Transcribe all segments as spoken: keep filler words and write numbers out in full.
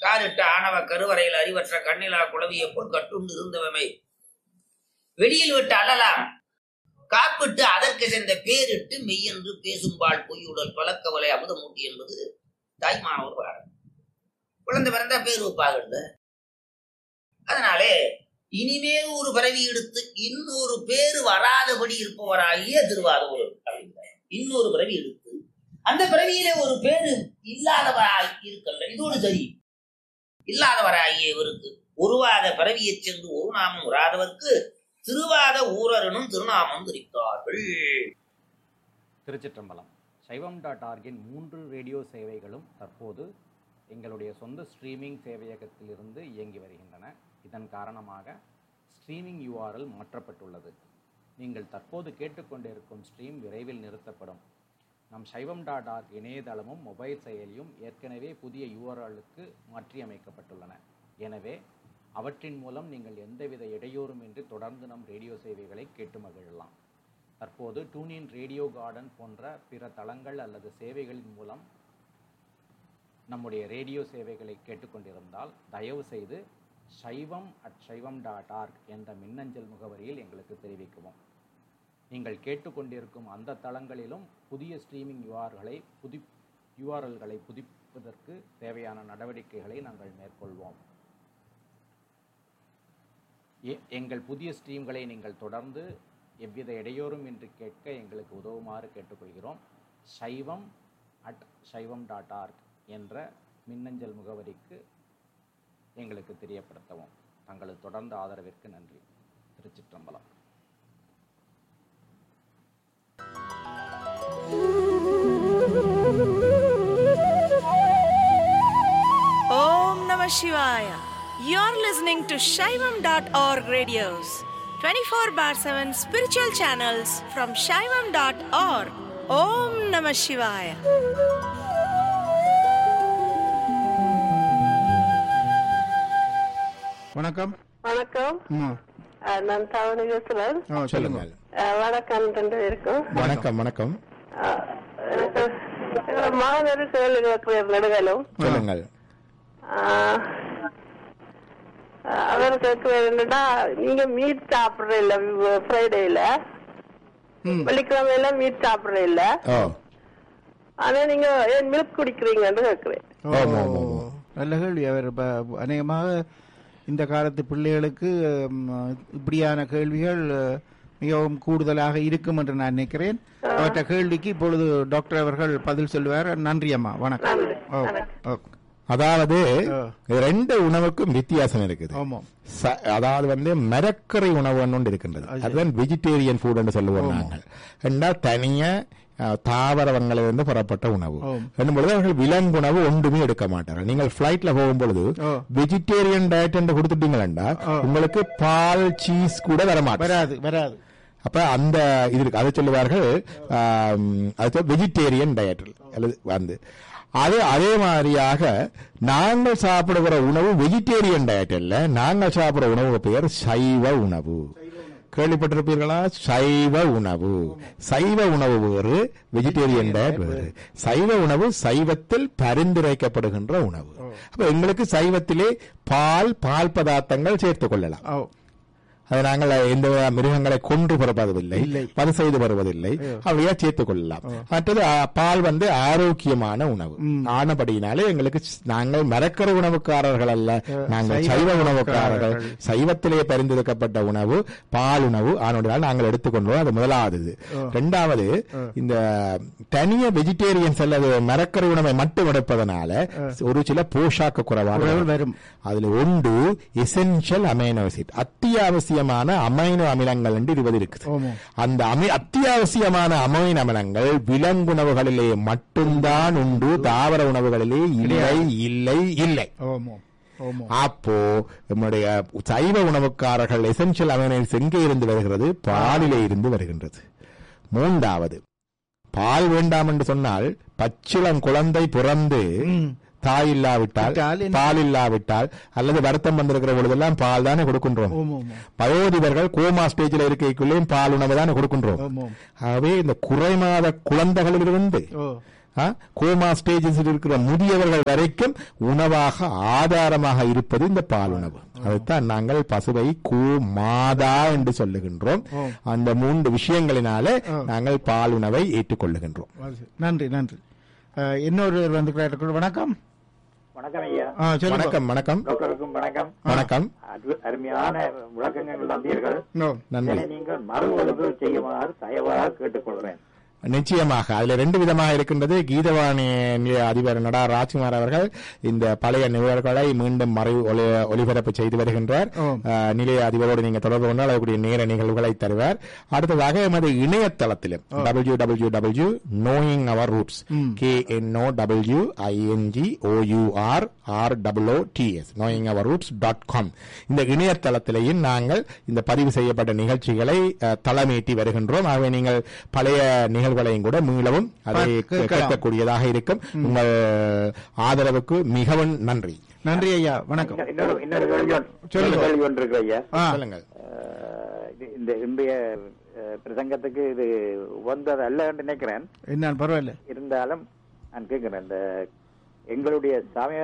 காலிட்ட ஆணவ கருவறையில் அறிவற்ற கண்ணிலா குளவியை போல் கட்டுண்டு இருந்தவமை வெளியில் விட்டு அழலாம் காப்பிட்டு அதற்கு சென்ற பேரிட்டு மெய்யென்று பேசும்பால் பொய்யுடல் பழக்கவலை அமுதமூட்டி என்பது தாய்மானவர் பாடல். குழந்தை பிறந்தா பேர் வைப்பாங்க. அதனாலே இனிமேல் ஒரு பிறவி எடுத்து இன்னொரு பேரு வராதபடி இருப்பவராகிய திருவாரூர் அப்படிங்கிற இன்னொரு பிறவி எடுத்து அந்த பிறவியிலே ஒரு பேரு இல்லாதவராய் இருக்கின்ற இதோடு சரி இல்லாதவராகிய இவருக்கு ஒருவாத பிறவியை சென்று ஒரு நாமம் வராதவர்க்கு திருவாத ஊரரனும் திருநாமம் தெரிவித்தார்கள். திருச்சிற்றம்பலம். சைவம் டாட் ஆர்கின் மூன்று ரேடியோ சேவைகளும் தற்போது எங்களுடைய சொந்த ஸ்ட்ரீமிங் சேவையகத்திலிருந்து இயங்கி வருகின்றன. இதன் காரணமாக ஸ்ட்ரீமிங் யூஆர்எல் மாற்றப்பட்டுள்ளது. நீங்கள் தற்போது கேட்டுக்கொண்டிருக்கும் ஸ்ட்ரீம் விரைவில் நிறுத்தப்படும். நம் சைவம் டாட் ஆர்க் இணையதளமும் மொபைல் செயலியும் ஏற்கனவே புதிய யூஆர்எல்லுக்கு மாற்றியமைக்கப்பட்டுள்ளன. எனவே அவற்றின் மூலம் நீங்கள் எந்தவித இடையூறுமின்றி தொடர்ந்து நம் ரேடியோ சேவைகளை கேட்டு மகிழலாம். தற்போது டூனின் ரேடியோ கார்டன் போன்ற பிற தளங்கள் அல்லது சேவைகளின் மூலம் நம்முடைய ரேடியோ சேவைகளை கேட்டுக்கொண்டிருந்தால் தயவு செய்து சைவம் அட் சைவம் டாட் ஆர்க் என்ற மின்னஞ்சல் முகவரியில் எங்களுக்கு தெரிவிக்கவும். நீங்கள் கேட்டுக்கொண்டிருக்கும் அந்த தளங்களிலும் புதிய ஸ்ட்ரீமிங் யூஆர்களை புதி யூஆர்எல்களை புதுப்பிப்பதற்கு தேவையான நடவடிக்கைகளை நாங்கள் மேற்கொள்வோம். எங்கள் புதிய ஸ்ட்ரீம்களை நீங்கள் தொடர்ந்து எவ்வித இடையூறும் இன்றி கேட்க எங்களுக்கு உதவுமாறு கேட்டுக்கொள்கிறோம். சைவம் அட் சைவம் டாட் ஆர்க் என்ற மின்னஞ்சல் முகவரிக்கு எங்களுக்கு தெரியப்படுத்தவும். தங்களது தொடர்ந்த ஆதரவிற்கு நன்றி. திருச்சிற்றம்பலம். Om Namah Shivaya. You're listening to Shaivam dot org radios, twenty-four bar seven spiritual channels from Shaivam dot org. Om Namah Shivaya. வணக்கம். வணக்கம். நான் தவணை பேசுறேன். சொல்லுங்க. வணக்கம் ரெண்டு பேருக்கும். வணக்கம். வணக்கம். மாணவர் கேள்வி நடுகளும் சொல்லுங்கள். அவர் கேட்கிறா, நீங்க மீட் சாப்பிடுற இல்ல ஃப்ரைடேல, வெள்ளிக்கிழமையில மீட் சாப்பிடுற இல்ல, ஆனா நீங்க ஏன் மில்க் குடிக்கிறீங்கன்னு கேட்கிறேன். நல்ல கேள்வி. அவர் அநேகமாக இந்த காலத்து பிள்ளைகளுக்கு இப்படியான கேள்விகள் மிகவும் கூடுதலாக இருக்கும் என்று நான் நினைக்கிறேன். அவற்ற கேள்விக்கு இப்பொழுது டாக்டர் அவர்கள் பதில் சொல்லுவார். நன்றி அம்மா. வணக்கம். அதாவது ரெண்டு உணவுக்கும் வித்தியாசம் இருக்குது. அதாவது வந்து மரக்கரை உணவு ஒன்று இருக்கின்றது, அதுதான் வெஜிடேரியன் ஃபுட் என்று சொல்லுவோம் நாங்கள். ரெண்டாவது தனியா தாவரங்களிலிருந்து புறப்பட்ட உணவு என்னும்பொழுது அவர்கள் விலங்குணவு ஒன்றுமே எடுக்க மாட்டார்கள். நீங்கள் பிளைட்ல போகும்பொழுது வெஜிடேரியன் டயட் என்று கொடுத்துட்டீங்களா உங்களுக்கு பால் சீஸ் கூட வரமாட்டாது வராது. அப்ப அந்த இது இருக்கு, அதை சொல்லுவார்கள் வெஜிடேரியன் டயட் அல்லது வந்து அது அதே மாதிரியாக நாங்கள் சாப்பிடுகிற உணவு வெஜிடேரியன் டயட் அல்ல. நாங்கள் சாப்பிடுற உணவு பெயர் சைவ உணவு. கேள்விப்பட்டிருப்பீர்களா? சைவ உணவு. சைவ உணவு வேறு, வெஜிடேரியன் டயட் வேறு. சைவ உணவு சைவத்தில் பரிந்துரைக்கப்படுகின்ற உணவு. அப்ப எங்களுக்கு சைவத்திலே பால் பால் பதார்த்தங்கள் சேர்த்துக் கொள்ளலாம். அது நாங்கள் எந்த மிருகங்களை கொன்று பிறப்பதில்லை, பது செய்து வருவதில்லை, அப்படியா சேர்த்துக் கொள்ளலாம். மற்றது பால் வந்து ஆரோக்கியமான உணவு ஆனபடியினாலே எங்களுக்கு நாங்கள் மரக்கரை உணவுக்காரர்கள் அல்ல, நாங்கள் சைவ உணவுக்காரர்கள். சைவத்திலே பரிந்துரைக்கப்பட்ட உணவு பால் உணவு ஆனோடால் நாங்கள் எடுத்துக்கொண்டோம். அது முதலாவது. இரண்டாவது, இந்த தனிய வெஜிடேரியன்ஸ் அல்லது மரக்கரை உணவை மட்டும் எடுப்பதனால ஒரு சில போஷாக்கு குறைவாக வரும். அதுல ஒன்று எசென்ஷியல் அமைனோ ஆசிட், அத்தியாவசிய அமைனோ அமிலங்கள் என்று இருபது இருக்குது. அந்த அத்தியாவசியமான அமைனோ அமிலங்கள் விலங்குணவுகளிலே மட்டும்தான் உண்டு, தாவர உணவுகளிலே இல்லை இல்லை இல்லை. அப்போ நம்முடைய சைவ உணவுக்காரர்கள் எசென்ஷியல் அமைனோ ஆசிட் எங்கே இருந்து வருகிறது? பாலிலே இருந்து வருகின்றது. மூன்றாவது, பால் வேண்டாம் என்று சொன்னால் பச்சிளம் குழந்தை பிறந்து தாய் இல்லாவிட்டால் பால் இல்லாவிட்டால் அல்லது வருத்தம் வந்திருக்கிற பொழுதெல்லாம் பால் தானே கொடுக்கின்றோம். வயோதிபர்கள் கோமா ஸ்டேஜில் இருக்கைக்குள்ளேயும் பால் உணவு தானே கொடுக்கின்றோம். ஆகவே இந்த குறைமாத குழந்தைகளிலிருந்து கோமா ஸ்டேஜஸில் இருக்கிற முதியவர்கள் வரைக்கும் உணவாக ஆதாரமாக இருப்பது இந்த பால் உணவு. அதுதான் நாங்கள் பசுவை கோ மாதா என்று சொல்லுகின்றோம். அந்த மூன்று விஷயங்களினாலே நாங்கள் பால் உணவை ஏற்றுக்கொள்ளுகின்றோம். நன்றி நன்றி. இன்னொரு வந்து வணக்கம். வணக்கம் ஐயா. வணக்கம் வணக்கம் டாக்டருக்கும் வணக்கம். வணக்கம். அருமையான விளக்கங்கள் தந்தீர்கள். நன்றி. நீங்கள் மறு ஒழுங்கு செய்யுமாறு தயவாக கேட்டுக்கொள்கிறேன். நிச்சயமாக அதுல ரெண்டு விதமாக இருக்கின்றது. கீதவாணி அதிபர் நடா ராஜ்குமார் அவர்கள் இந்த பழைய நிகழ்வுகளை மீண்டும் மறை ஒலிபரப்பு செய்து வருகின்றார். நிலைய அதிபரோடு நீங்க தொடர்பு கொண்டால் அதற்குரிய நேர நிகழ்வுகளை தருவார். அடுத்ததாக எமது இணையதளத்திலும் W W W knowing our roots K N O W I N G O you are R double O D S knowing our roots dot com இந்த இணையதளத்திலேயும் நாங்கள் இந்த பதிவு செய்யப்பட்ட நிகழ்ச்சிகளை தளமேற்றி வருகின்றோம். ஆகவே நீங்கள் பழைய நிகழ்வு கூட மீளவும் அதை கேட்கக்கூடியதாக இருக்கும். உங்கள் ஆதரவுக்கு மிகவும் நன்றி. நன்றி ஐயா. வணக்கம். இன்னொரு கேள்வி ஒன்று இருக்கு ஐயா. சொல்லுங்கள். இந்த இன்றைய பிரசங்கத்துக்கு இது வந்தது அல்ல என்று நினைக்கிறேன். என்ன பரவாயில்ல இருந்தாலும் நான் கேட்கிறேன். இந்த எங்களுடைய சமய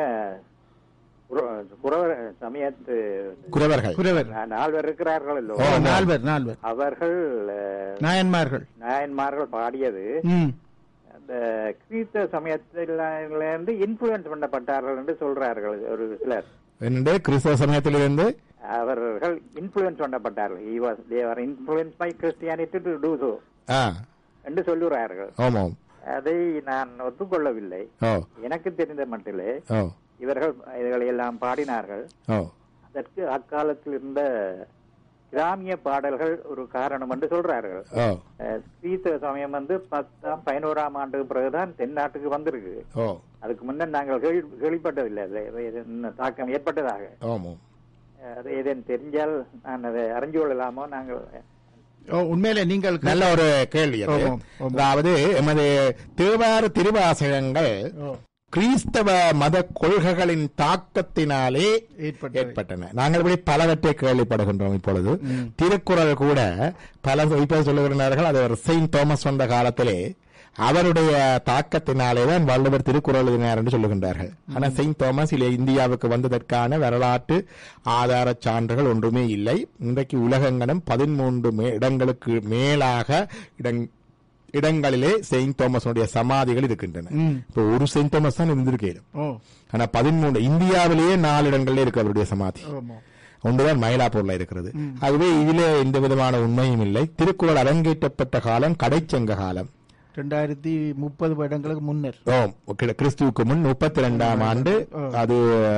சமயத்து குறவர்கள் நால்வர் இருக்கிறார்கள். நால்வர் நால்வர் அவர்கள் நாயன்மார்கள் நாயன்மார்கள் பாடியது அந்த கிறிஸ்தவ சமயத்திலிருந்து இன்ஃபுளுன்ஸ் பண்ணப்பட்டார்கள் என்று சொல்றார்கள் ஒரு சிலர். என்னுடைய கிறிஸ்தவ சமயத்திலிருந்து அவர்கள் influence பண்ணப்பட்டார்கள். he was they were influenced by Christianity to do so என்று சொல்லுகிறார்கள். ஆமாம். அதை நான் ஒத்துக்கொள்ளவில்லை. எனக்கு தெரிந்த மட்டிலே இவர்கள் இவர்களை எல்லாம் பாடினார்கள். அதற்கு அக்காலத்தில் இருந்த கிராமிய பாடல்கள் ஒரு காரணம் என்று சொல்றார்கள். கிறிஸ்தவ சமயம் வந்து பத்தாம் பதினோராம் ஆண்டுக்கு பிறகுதான் தென்னாட்டுக்கு வந்திருக்கு. அதுக்கு முன்னர் நாங்கள் கேள்விப்பட்டதில்லை தாக்கம் ஏற்பட்டதாக. அது ஏதேனும் தெரிஞ்சால் நான் அதை அறிஞ்சு கொள்ளலாமோ? நாங்கள் உண்மையிலே நீங்கள் நல்ல ஒரு கேள்வி. அதாவது எமது தேவார திருவாசகங்கள் கிறிஸ்தவ மத கொள்கைகளின் தாக்கத்தினாலே ஏற்பட்டன. நாங்கள் இப்படி பலவற்றை கேள்விப்படுகின்றோம். இப்பொழுது திருக்குறள் கூட பல இப்போது சொல்லுகிறார்கள். அது ஒரு செயின்ட் தாமஸ் வந்த காலத்திலே அவருடைய தாக்கத்தினாலேதான் வள்ளுவர் திருக்குறள் எழுதினார் என்று சொல்லுகின்றார்கள். ஆனால் செயின்ட் தாமஸ் இந்தியாவுக்கு வந்ததற்கான வரலாற்று ஆதார சான்றுகள் ஒன்றுமே இல்லை. இன்றைக்கு உலகங்களும் பதிமூன்று இடங்களுக்கு மேலாக இடங் இடங்களிலே செயின்ட் தாமஸுடைய சமாதிகள் இருக்கின்றன. இப்போ ஒரு செயின்ட் தாமஸ் தான் இருந்திருக்கேன். ஆனா பதிமூன்று இந்தியாவிலேயே நாலு இடங்கள்ல இருக்கு அவருடைய சமாதி. ஒன்றுதான் மயிலாப்பூர்ல இருக்கிறது. ஆகவே இதிலே எந்த விதமான உண்மையும் இல்லை. திருக்குறள் அரங்கேற்றப்பட்ட காலம் கடைச்சங்க காலம். இரண்டாயிரத்தி முப்பது வருடங்களுக்கு முன்னர் கிறிஸ்துவுக்கு முன் முப்பத்தி ரெண்டாம் ஆண்டு அது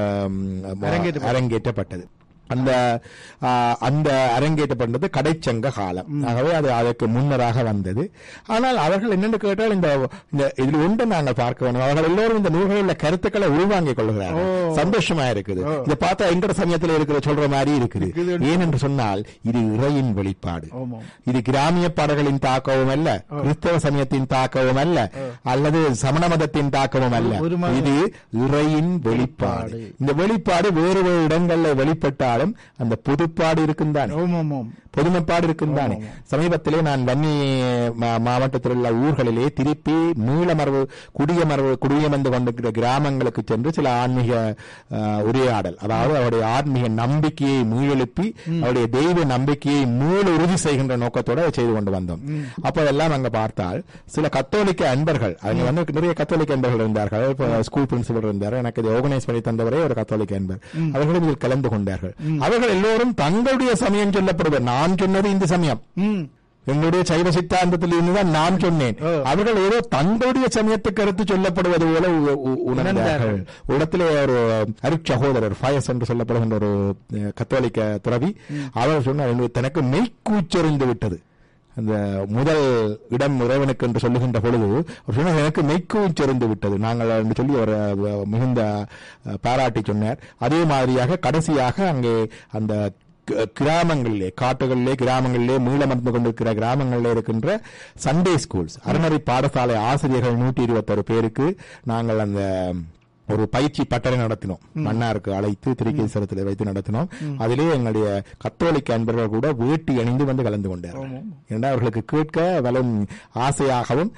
அரங்கேற்றப்பட்டது. அந்த அந்த அரங்கேற்றப்பட்டது கடைச்சங்க காலம். ஆகவே அது அதற்கு முன்னராக வந்தது. ஆனால் அவர்கள் என்னென்னு கேட்டால் இந்த இதில் ஒன்று நாங்கள் பார்க்க வேண்டும். அவர்கள் எல்லோரும் இந்த நூல்களில் கருத்துக்களை உள்வாங்கிக் கொள்கிறார்கள். சந்தோஷமா இருக்குது. இதை பார்த்தா எங்கட சமயத்தில் இருக்கிற சொல்ற மாதிரி இருக்குது. ஏனென்று சொன்னால் இது இறையின் வெளிப்பாடு. இது கிராமிய பாடல்களின் தாக்கமும் அல்ல, கிறிஸ்தவ சமயத்தின் தாக்கமும் அல்ல, அல்லது சமண மதத்தின் தாக்கமும் அல்ல. இது இறையின் வெளிப்பாடு. இந்த வெளிப்பாடு வேறு வேறு இடங்களில் வெளிப்பட்டாலும் அந்த பொதுப்பாடு இருக்குந்தானே, பொதுமைப்பாடு இருக்குந்தானே. சமீபத்திலே நான் வன்னி மாவட்டத்தில் உள்ள ஊர்களிலே திருப்பி மீளமரபு குடியமரபு குடியமர்ந்து கொண்டிருக்கிற கிராமங்களுக்கு சென்று சில ஆன்மீக உரையாடல், அதாவது அவருடைய ஆன்மீக நம்பிக்கையை மீளெழுப்பி அவருடைய தெய்வ நம்பிக்கையை மீள உறுதி செய்கின்ற நோக்கத்தோடு செய்து கொண்டு வந்தோம். அப்போதெல்லாம் அங்க பார்த்தால் சில கத்தோலிக்க அன்பர்கள், அங்க வந்து நிறைய கத்தோலிக்க அன்பர்கள் இருந்தார்கள். ஸ்கூல் பிரின்சிபல் இருந்தார், எனக்கு இதை ஆர்கனைஸ் பண்ணி தந்தவரே ஒரு கத்தோலிக்க அன்பர். அவர்களும் இதில் கலந்து கொண்டார்கள். அவர்கள் எல்லோரும் தங்களுடைய சமயம் சொல்லப்படுவர். நான் சொன்னது இந்த சமயம், எங்களுடைய சைவ சித்தாந்தத்தில் இருந்துதான் நான் சொன்னேன். அவர்கள் ஏதோ தங்களுடைய சமயத்துக்கு கருத்து சொல்லப்படுவது போல உணர்ந்தார்கள். இடத்திலே ஒரு அருட்சகோதரர் ஃபயஸ் என்று சொல்லப்படுகின்ற ஒரு கத்தோலிக்க துறவி, அவர் சொன்னார், தனக்கு மெய்க்கூச்செறிந்து விட்டது. அந்த முதல் இடம் இறைவனுக்கு என்று சொல்லுகின்ற பொழுது எனக்கு மெய்க்கூச்செறிந்து விட்டது நாங்கள் என்று சொல்லி அவர் மிகுந்த பாராட்டி சொன்னார். அதே மாதிரியாக கடைசியாக அங்கே அந்த கிராமங்களிலே, காட்டுகளிலே, கிராமங்களிலே, மீளமர்ந்து கொண்டிருக்கிற கிராமங்களிலே இருக்கின்ற சண்டே ஸ்கூல்ஸ், அறநெறி பாடசாலை ஆசிரியர்கள் நூற்றி இருபத்தொரு பேருக்கு நாங்கள் அந்த ஒரு பயிற்சி பட்டறை நடத்தினோம். மன்னாருக்கு அழைத்து திருக்கேசரத்தில் வைத்து நடத்தினோம். அதிலே எங்களுடைய கத்தோலிக்க அன்பர்கள் கூட வேட்டி அணிந்து வந்து கலந்து கொண்டார்கள். ஏன்னா அவர்களுக்கு கேட்க வலும் ஆசையாகவும்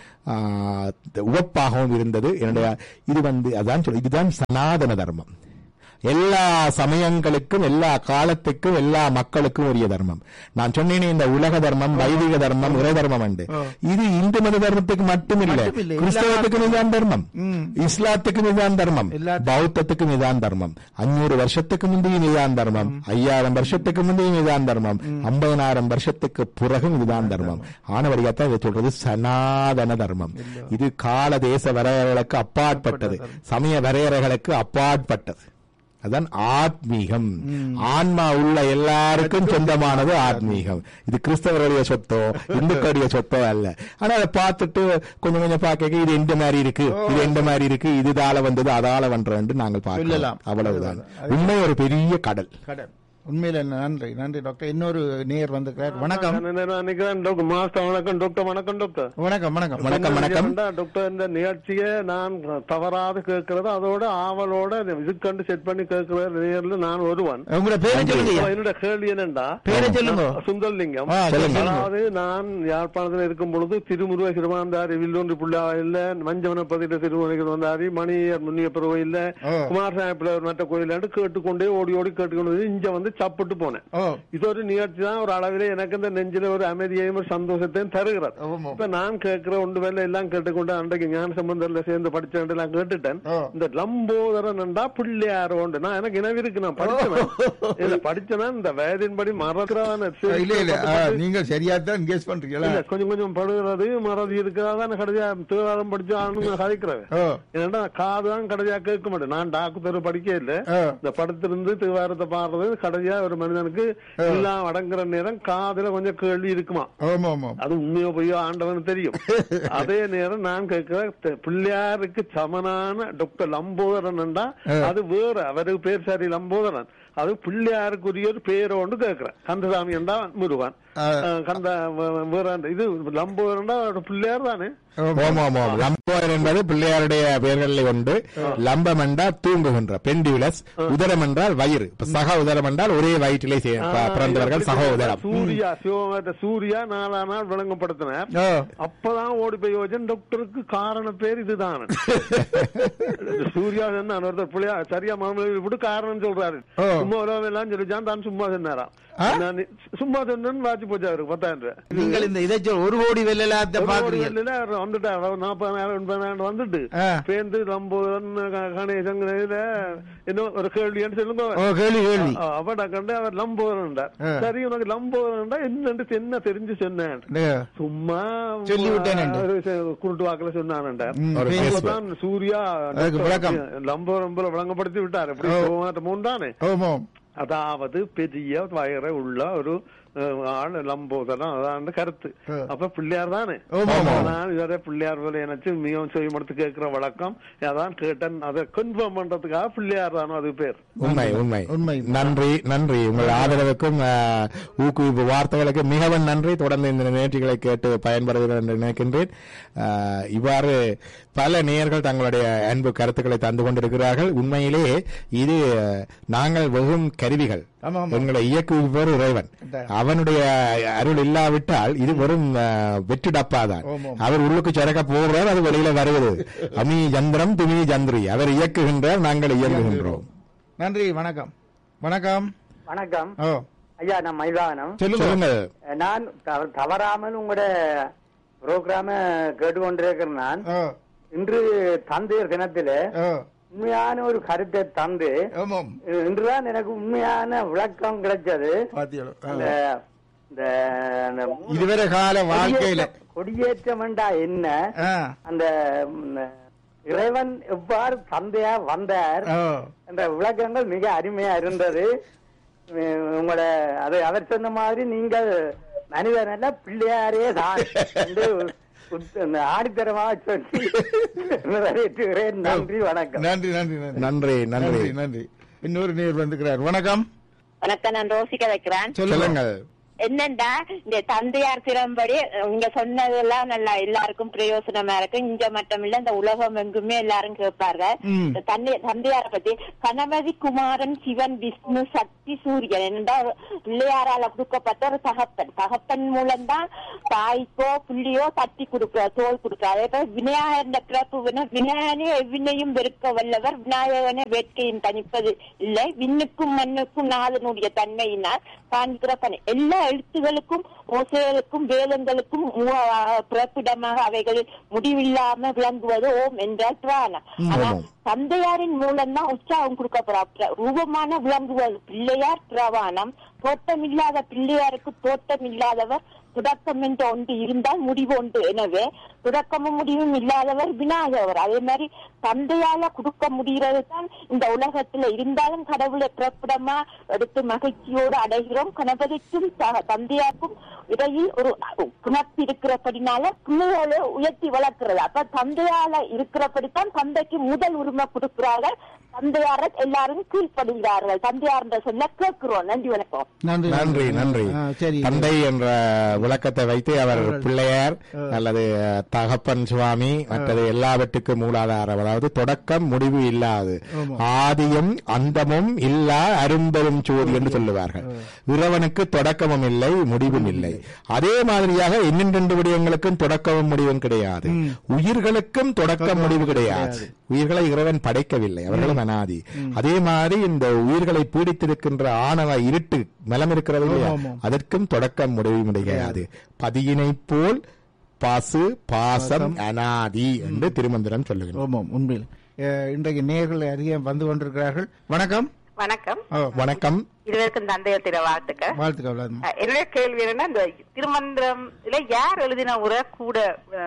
உவப்பாகவும் இருந்தது. என்னுடைய இது வந்து அதான் சொல்ல இதுதான் சனாதன தர்மம். எல்லா சமயங்களுக்கும் எல்லா காலத்துக்கும் எல்லா மக்களுக்கும் உரிய தர்மம். நான் சொன்னேனே இந்த உலக தர்மம், வைதிக தர்மம், இறை தர்மம் உண்டு. இது இந்து மத தர்மத்துக்கு மட்டுமில்லை. கிறிஸ்தவத்துக்கும் இதுதான் தர்மம், இஸ்லாத்துக்கும் இதுதான் தர்மம், பௌத்தத்துக்கும் இதுதான் தர்மம், அஞ்சூறு வருஷத்துக்கு முந்தையும் இதுதான் தர்மம், ஐயாயிரம் வருஷத்துக்கு முந்தையும் இதுதான் தர்மம், ஐம்பதனாயிரம் வருஷத்துக்கு பிறகும் இதுதான் தர்மம். ஆனவடியாத்தான் இதை சொல்றது சனாதன தர்மம். இது கால தேச வரையறைகளுக்கு அப்பாற்பட்டது, சமய வரையறைகளுக்கு அப்பாற்பட்டது. அதான் ஆத்மீகம். ஆன்மா உள்ள எல்லாருக்கும் சொந்தமானது ஆத்மீகம். இது கிறிஸ்தவருடைய சொத்தோ இந்துக்களுடைய சொத்தோ அல்ல. ஆனா அதை பார்த்துட்டு கொஞ்சம் கொஞ்சம் பார்க்க இது எந்த மாதிரி இருக்கு, இது எந்த மாதிரி இருக்கு, இதுதால வந்தது அதால வந்தது நாங்கள் பார்க்கலாம். அவ்வளவுதான். உண்மை ஒரு பெரிய கடல். கடல் உண்மையில. நன்றி நன்றி டாக்டர். இன்னொரு நேயர் வந்திருக்கிறார். வணக்கம். மாஸ்டர் வணக்கம் டாக்டர். வணக்கம் டாக்டர். வணக்கம் வணக்கம் வணக்கம் வணக்கம் டாக்டர். இந்த நிகழ்ச்சியை நான் தவறாது கேட்கறது, அதோட ஆவலோட இதுக்கண்டு செட் பண்ணி கேட்கிற நேரில் நான் ஒருவன். உங்களோட பேரை சொல்லுங்க. என்னோட கேள்வி என்னண்டா, பேரை சொல்லுங்க. சுந்தரலிங்கம். அதாவது நான் யாழ்ப்பாணத்தில் இருக்கும் பொழுது திருமுருக சிறுமாந்தாரி, வில்லூன்றி புள்ளாவில்ல, மஞ்சவனப்பதிட்ட திருமுருக சிறுமாந்தாரி, மணியர் முன்னியப்பர் கோயில்ல, குமாரசாமி பிள்ளைவர் மற்ற கோயில் கேட்டுக்கொண்டே ஓடி ஓடி கேட்டுக்கொண்டு இங்க வந்து சாப்பிட்டு போனேன். இது ஒரு நிகழ்ச்சி தான். ஒரு அளவிலே எனக்கு இந்த நெஞ்சில ஒரு அமைதியையும் ஒரு சந்தோஷத்தையும் தருகிறது. இப்ப நான் கேட்கிற ஒன்று வேலை எல்லாம் கேட்டுக்கொண்டு அன்றைக்கு ஞான சம்பந்தர்ல சேர்ந்து படிச்சேன் எல்லாம் கேட்டுட்டேன். இந்த லம்போதரன் என்றா பிள்ளையார் உண்டு. நான் எனக்கு இனவு இருக்கு. நான் படிச்சேன் படிச்சேன்னா இந்த வயதின்படி மறக்கிறான நீங்க சரியா தான் கேஸ் பண்றீங்களா? கொஞ்சம் கொஞ்சம் படுகிறது மறதி இருக்கிறதான் கடைசியா தேவாரம் படிச்சு ஆளுங்க கதைக்கிறேன். ஏன்னா காதுதான் கடைசியா கேட்க மாட்டேன். நான் டாக்டர் படிக்க இல்லை. இந்த படத்திலிருந்து தேவாரத்தை பாடுறது கடைசியா ஒரு மனிதனுக்கு எல்லாம் அடங்குற நேரம் காதுல கொஞ்சம் கேள்வி இருக்குமா. அது உண்மையோ பொய்யோ ஆண்டவன் தெரியும். அதே நேரம் நான் கேட்கிற பிள்ளையாருக்கு சமனான டாக்டர் லம்போதரன் என்றா அது வேற. அவருக்கு பேர் சரி லம்போதரன். அது பிள்ளையாருக்குரிய ஒரு பேரை ஒன்று கேட்கிறேன். கந்தசாமி என்றா முருகன், கந்த வேற இது லம்போதரன்டா பிள்ளையார் தானே. லம்போதர் என்பது பிள்ளையாருடைய பெயர்களில் உண்டு. லம்பம் என்றால் தூங்குகின்ற பெண்டியுலஸ், உதரம் என்றால் வயிறு. சக உதரம் என்றால் ஒரே வயிற்றிலே பிறந்தவர்கள் சக உதரம். சூர்யா சிவமேட்ட சூர்யா நாலா நாள் விளங்கப்படுத்தினார். அப்பதான் ஓடி போய் யோஜன் டாக்டருக்கு காரண பேர் இதுதான். சூர்யா ஒருத்தர் பிள்ளையா சரியா மாமலை விட்டு காரணம் சொல்றாரு. சும்மா எல்லாம் சொல்லிச்சான், தான் சும்மா சொன்னாராம். சும்மா சொன்னு வாட்சி போச்சு அவருக்கு பத்தாயிரம் ரூபாய். நீங்கள் இந்த இதை ஒரு கோடி வெள்ள வந்துட்டாரு. நாற்பதாயிரம் எண்பதாயிரம் வந்துட்டு பேருந்து லம்போதன் கணேசன் என்ன ஒரு கேள்வின்னு சொல்லுங்க. அவட கண்டு அவர் லம்போதன்டா. சரி உனக்கு லம்போதன்டா என்னன்னு என்ன தெரிஞ்சு சொன்னேன். சும்மா சொல்லி விட்டேன் குருட்டு வாக்குல சொன்னான்டா. சூர்யா லம்போதன் போல விளங்கப்படுத்தி விட்டார். எப்படி மூன்றானே. அதாவது பெரிய வயரை உள்ள ஒரு ஆள் லம்போதரம் அதான் கருத்து. அப்ப பிள்ளையார் தானே. நான் இதே பிள்ளையார் போல எனக்கு மிகவும் செய்யமடுத்து கேட்கிற வழக்கம். அதான் கேட்டேன். அதை கன்ஃபார்ம் பண்றதுக்காக பிள்ளையார் தானோ அது பேர். உண்மை உண்மை உண்மை. நன்றி நன்றி. உங்கள் ஆதரவுக்கும் ஊக்குவிப்பு வார்த்தைகளுக்கு மிகவும் நன்றி. தொடர்ந்து இந்த நிகழ்ச்சிகளை கேட்டு பயன்படுகிறது என்று நினைக்கின்றேன். இவ்வாறு பல நேயர்கள் தங்களுடைய அன்பு கருத்துக்களை தந்து கொண்டிருக்கிறார்கள். உண்மையிலே இது நாங்கள் வெறும் கருவிகள். எங்களை இயக்குபவர் இறைவன். அவனுடைய அருள் இல்லாவிட்டால் இது வெறும் வெற்று டப்பாதான். அவர் உள்ளுக்கு சிறக்க போகிறார், அது வெளியில வருவது. அமி சந்திரம் துமி சந்திரி. அவர் இயக்குகின்றார், நாங்கள் இயங்குகின்றோம். நன்றி. வணக்கம். வணக்கம் வணக்கம் ஐயா. நான் மைதானம் சொல்லுங்க. நான் தவறாமல் உங்களோட புரோகிராம கேட்டுக்கொண்டிருக்கிறேன். நான் இன்று தந்தையர் தினத்தில உண்மையான ஒரு கருத்தை தந்து இன்றுதான் எனக்கு உண்மையான விளக்கம் கிடைச்சது. இதுவரை கால வாழ்க்கையில கொடியேற்றம் என்றா என்ன, அந்த இறைவன் எவ்வாறு தந்தையா வந்தார் என்ற விளக்கங்கள் மிக அருமையா இருந்தது. உங்களோட அது அவர் சொன்ன மாதிரி நீங்கள் மனிதன் அல்ல பிள்ளையாரே தான் ஆடித்தரமாக சொல்லி நிறைவேற்றுகிறேன். நன்றி வணக்கம். நன்றி நன்றி நன்றி நன்றி நன்றி. இன்னொரு நேர் வந்துக்கிறார். வணக்கம். வணக்கம். நான் ரோசிக்க வைக்கிறேன். சொல்லுங்க. என்னண்டா இந்த தந்தையார் திறம்படி நீங்க சொன்னதெல்லாம் நல்லா எல்லாருக்கும் பிரயோசனமா இருக்கு. இங்க மட்டும் இல்ல இந்த உலகம் எங்குமே எல்லாரும் கேட்பார்கள் தந்தையாரை பத்தி. கணபதி குமாரன் சிவன் விஷ்ணு சக்தி சூரியன் என்னடா பிள்ளையாரால கொடுக்கப்பட்ட ஒரு தகப்பன். தகப்பன் மூலம்தான் தாய்க்கோ புள்ளியோ தட்டி கொடுக்க தோல் கொடுக்க. அதே போல விநாயகர் பிறப்பு விநாயகனே எவ்வினையும் வெறுக்க வல்லவர். விநாயகனே வேட்கையும் தணிப்பது இல்லை. விண்ணுக்கும் மண்ணுக்கும் நாதனுடைய தன்மையினால் காண்கிற பணி. எல்லா எழுத்துகளுக்கும் ஓசைகளுக்கும் வேதங்களுக்கும் பிறப்பிடமாக அவைகளில் முடிவில்லாம விளங்குவது ஓம் என்றால் பிராணம். ஆனா தந்தையாரின் மூலம்தான் உற்சாகம் கொடுக்கப்படுற ரூபமான விளங்குவது பிள்ளையார் பிரவாணம். தோட்டம் இல்லாத பிள்ளையாருக்கு தோட்டம் இல்லாதவர் தொடக்கம் என்று ஒன்று இருந்தால் முடிவு ஒன்று. எனவே தொடக்கமும் முடிவும் இல்லாதவர் விநாயகர். அதே மாதிரி தந்தையால கொடுக்க முடிகிறது தான் இந்த உலகத்துல இருந்தாலும் கடவுளை பிறப்பிடமா எடுத்து மகிழ்ச்சியோடு அடைகிறோம். கணபதிக்கும் தந்தையாருக்கும் இடையில் ஒரு குணர்ச்சி இருக்கிறபடினால பிள்ளைகளை உயர்த்தி வளர்க்கிறது. அப்ப தந்தையால இருக்கிறபடித்தான் தந்தைக்கு முதல் உரிமை கொடுக்கிறார்கள். தந்தையார எல்லாரும் கீழ்ப்படுகிறார்கள். தந்தையார் சொல்ல கேட்கிறோம். நன்றி, வணக்கம். நன்றி நன்றி. தந்தை என்ற விளக்கத்தை வைத்து அவர் பிள்ளையார் அல்லது தகப்பன் சுவாமி மற்றது எல்லாவற்றுக்கும் மூலாதாரம், அதாவது தொடக்கம் முடிவு இல்லாது ஆதியும் அந்தமும் இல்லா அரும்பெரும் சோதி என்று சொல்லுவார்கள். இறைவனுக்கு தொடக்கமும் இல்லை முடிவும் இல்லை. அதே மாதிரியாக இன்னிரண்டு விடயங்களுக்கும் தொடக்கமும் முடிவும் கிடையாது. உயிர்களுக்கும் தொடக்கம் முடிவு கிடையாது. உயிர்களை இறைவன் படைக்கவில்லை, அவர்களும் அனாதி. அதே மாதிரி இந்த உயிர்களை பீடித்திருக்கின்ற ஆணவ இருட்டு மலம் இருக்கிறது இல்லையா, அதற்கும் தொடக்கம் முடிவு கிடையாது. பதியினை போல் பாசு பாசம் அனாதி என்று திருமந்திரம் சொல்லுகிறோம். உண்மையில் இன்றைக்கு நேயர்கள் அதிக வந்து கொண்டிருக்கிறார்கள். வணக்கம். வணக்கம். வணக்கம். இதுவரைக்கும் தந்தையர் தின வாழ்த்துக்கள். வாழ்த்துக்கள். என்னுடைய கேள்வி என்னன்னா, இந்த திருமந்திரம் யார் எழுதின உரை கூட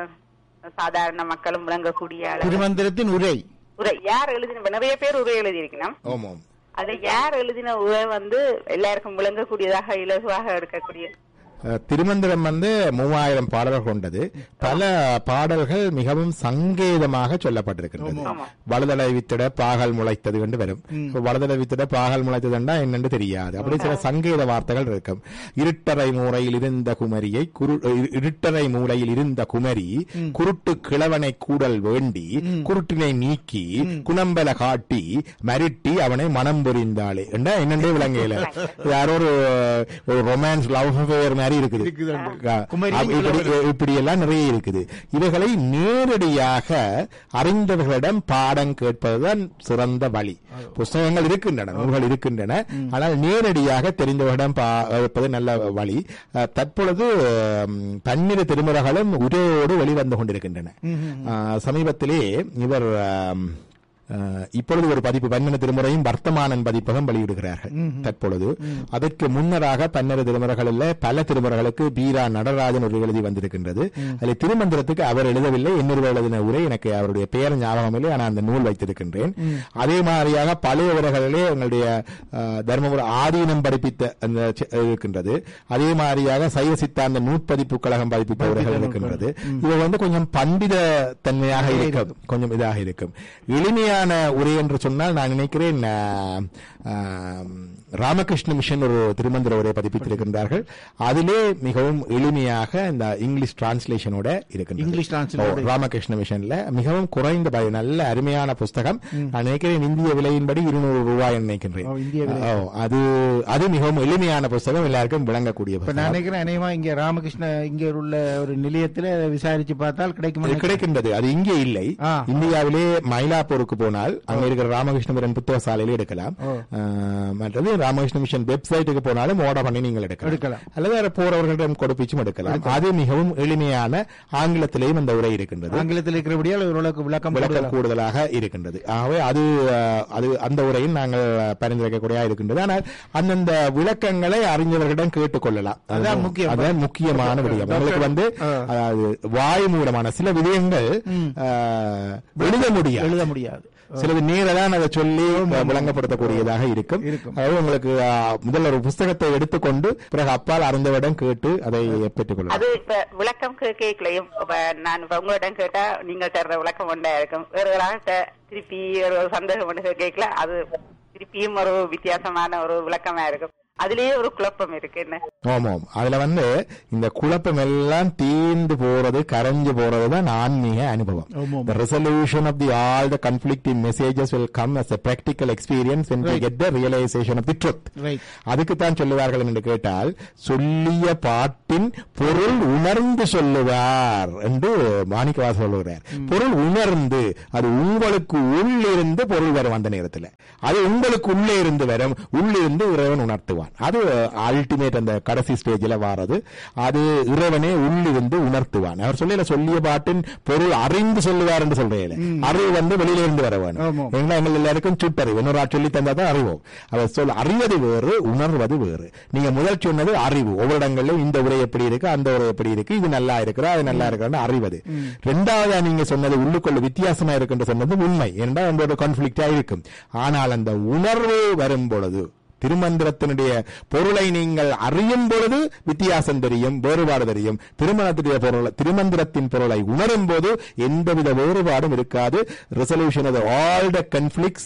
சாதாரண மக்களும் விளங்கக்கூடிய திருமந்திரத்தின் உரை உரை யார் எழுதின? நிறைய பேர் உரை எழுதியிருக்கணும். அதை யார் எழுதின உரை வந்து எல்லாருக்கும் விளங்கக்கூடியதாக இலகுவாக இருக்கக்கூடிய? திருமந்திரம் வந்து மூவாயிரம் பாடல்கள் கொண்டது. பல பாடல்கள் மிகவும் சங்கேதமாக சொல்லப்பட்டிருக்கின்றது. வலதலை வித்திட பாகல் முளைத்தது என்று வரும். வலதலை வித்திட பாகல் முளைத்ததுன்னா என்னன்னு தெரியாது. அப்படி சில சங்கேத வார்த்தைகள் இருக்கும். இருட்டறை மூலையில் இருந்த குமரியை இருட்டறை மூலையில் இருந்த குமரி குருட்டு கிழவனை கூடல் வேண்டி குருட்டினை நீக்கி குணம்பல காட்டி மருட்டி அவனை மனம் புரிந்தாளே என்ன என்னண்டே விளங்கையில யாரோ ஒரு ரொமான்ஸ் லவ் அஃபேர் இருக்குது. இப்படி எல்லாம் நிறைய இருக்குது. இவைகளை நேரடியாக அறிந்தவர்களிடம் பாடம் கேட்பதுதான் சிறந்த வழி. புஸ்தகங்கள் இருக்கின்றன, நூல்கள் இருக்கின்றன. ஆனால் நேரடியாக தெரிந்தவர்களிடம் கேட்பது நல்ல வழி. தற்பொழுது பன்னிரு திருமுறைகளும் உரையோடு வெளிவந்து கொண்டிருக்கின்றன. சமீபத்திலே இவர் இப்பொழுது ஒரு பதிப்பு பன்னெண்டு திருமுறையும் வர்த்தமானன் பதிப்பகம் வெளியிடுகிறார்கள் தற்பொழுது. அதற்கு முன்னராக பன்னெண்டு திருமுறைகளில் பல திருமுறைகளுக்கு பீரா நடராஜன் ஒரு எழுதி வந்திருக்கின்றது. அதில் திருமந்திரத்துக்கு அவர் எழுதவில்லை, இன்னொரு எழுதின உரை எனக்கு அவருடைய பெயர் ஞாபகம் இல்லை, ஆனால் அந்த நூல் வைத்திருக்கின்றேன். அதே மாதிரியாக பழைய உரைகளிலே எங்களுடைய தர்மபுர ஆதீனம் பதிப்பித்த இருக்கின்றது. அதே மாதிரியாக சைவ சித்தாந்த நூற்பதிப்பு கழகம் பதிப்பித்த உரைகள் இருக்கின்றது. இது வந்து கொஞ்சம் பண்டித தன்மையாக இருக்கும், கொஞ்சம் இதாக இருக்கும். எளிமையாக உரை என்று சொன்னால் நான் நினைக்கிறேன் ராமகிருஷ்ண மிஷன் ஒரு திருமந்திர உரை பதிப்பித்திருக்கின்றார்கள். அதிலே மிகவும் எளிமையாக இந்த இங்கிலீஷ் டிரான்ஸ்லேஷனோட இருக்கின்றது. ராமகிருஷ்ண மிஷன்ல மிகவும் குறைந்த நல்ல அருமையான புஸ்தகம். நான் நினைக்கிறேன் இந்திய விலையின்படி இருநூறு ரூபாய் நினைக்கின்றேன். அது அது மிகவும் எளிமையான புஸ்தகம், எல்லாருக்கும் விளங்கக்கூடிய புத்தகம். நான் நினைக்கிறேன் இங்க ராமகிருஷ்ண இங்க உள்ள ஒரு நிலையத்தில் விசாரிச்சு பார்த்தால் கிடைக்கும் கிடைக்கின்றது. அது இங்கே இல்லை, இந்தியாவிலே மயிலாப்பூருக்கு போனால் அங்க இருக்கிற ராமகிருஷ்ணபுரம் புத்தக சாலையில எடுக்கலாம். மற்றது ராமகிருஷ்ண மிஷன் வெப்சைட்டுக்கு போனாலும் ஆர்டர் பண்ணி நீங்கள் எடுக்கலாம், அல்லது போறவர்களிடம் கொடுப்பிச்சும் எடுக்கலாம். அது மிகவும் எளிமையான ஆங்கிலத்திலேயும் அந்த உரை இருக்கின்றது. ஆங்கிலத்தில் இருக்கிறபடியால் விளக்கம் விளக்கம் கூடுதலாக இருக்கின்றது. ஆகவே அது அது அந்த உரையும் நாங்கள் பரிந்துரைக்கக்கூடிய இருக்கின்றது. ஆனால் அந்தந்த விளக்கங்களை அறிஞர்களிடம் கேட்டுக்கொள்ளலாம். அதான் முக்கியம், அதான் முக்கியமான விடயம். உங்களுக்கு வந்து வாய் மூலமான சில விடயங்கள் எழுத முடியாது எழுத முடியாது சிலது நேரதான் அதை சொல்லி விளங்கப்படுத்தக்கூடியதாக இருக்கும். அதாவது உங்களுக்கு முதல்ல ஒரு புஸ்தகத்தை எடுத்துக்கொண்டு பிறகு அப்பால் அறிந்தவரிடம் கேட்டு அதை பெற்றுக் கொள்ளலாம். அது இப்ப விளக்கம் கேட்கலையும் நான் உங்களிடம் கேட்டா நீங்க தர்ற விளக்கம் ஒன்றா இருக்கும். வேறு திருப்பி ஒரு சந்தேகம் ஒன்று கேட்கல, அது திருப்பியும் ஒரு வித்தியாசமான ஒரு விளக்கமா இருக்கும். அதுலயே ஒரு குழப்பம் இருக்கு. என்ன ஆமாம், அதுல வந்து இந்த குழப்பம் எல்லாம் தீர்ந்து போறது, கரைஞ்சு போறதுதான் ஆன்மீக அனுபவம். The resolution of the all the conflicting messages will come as a practical experience when we get the realization of the truth. அதுக்கு தான் சொல்லுவார்கள் என்று கேட்டால், சொல்லிய பாட்டின் பொருள் உணர்ந்து சொல்லுவார் என்று மாணிக்கவாசகர் சொல்லுகிறார். பொருள் உணர்ந்து, அது உங்களுக்கு உள்ளிருந்து பொருள் வரும். அந்த நேரத்தில் அது உங்களுக்கு உள்ளே இருந்து வரும், உள்ளிருந்து இறைவன் உணர்த்துவான். அது அல்டிமேட், அந்த கடைசி ஸ்டேஜில் வாரது. அது இறைவனே உள்ளிருந்து உணர்த்துவான். அவர் சொல்ல சொல்லிய பாட்டின் பொருள் அறிந்து சொல்லுவார் என்று சொல்றேன். அறிவு வந்து வெளியில இருந்து வர வேணும். எங்கள் எல்லாருக்கும் சுட்டறிவு, இன்னொரு சொல்லி தந்தாதான் அறிவோம். அவர் சொல் அறிவது வேறு, உணர்வது வேறு. நீங்க முதல் சொன்னது அறிவு. ஒவ்வொரு இடங்களிலும் இந்த உரை எப்படி இருக்கு, அந்த உரை எப்படி இருக்கு, இது நல்லா இருக்கிறா, அது நல்லா இருக்கிறான்னு அறிவது. ரெண்டாவதா நீங்க சொன்னது உள்ளுக்குள்ள வித்தியாசமா இருக்குன்னு சொன்னது உண்மை. ஏன்னா அந்த ஒரு கான்ஃபிளிக்டா இருக்கும். ஆனால் அந்த உணர்வு வரும் பொழுது, திருமந்திரத்தினுடைய பொருளை நீங்கள் அறியும் பொழுது வித்தியாசம் தெரியும், வேறுபாடு தெரியும். திருமணத்துடைய பொருள், திருமந்திரத்தின் பொருளை உணரும் போது எந்தவித வேறுபாடும் இருக்காது. Resolution of all the கான்ஃபிளிக்ட்ஸ்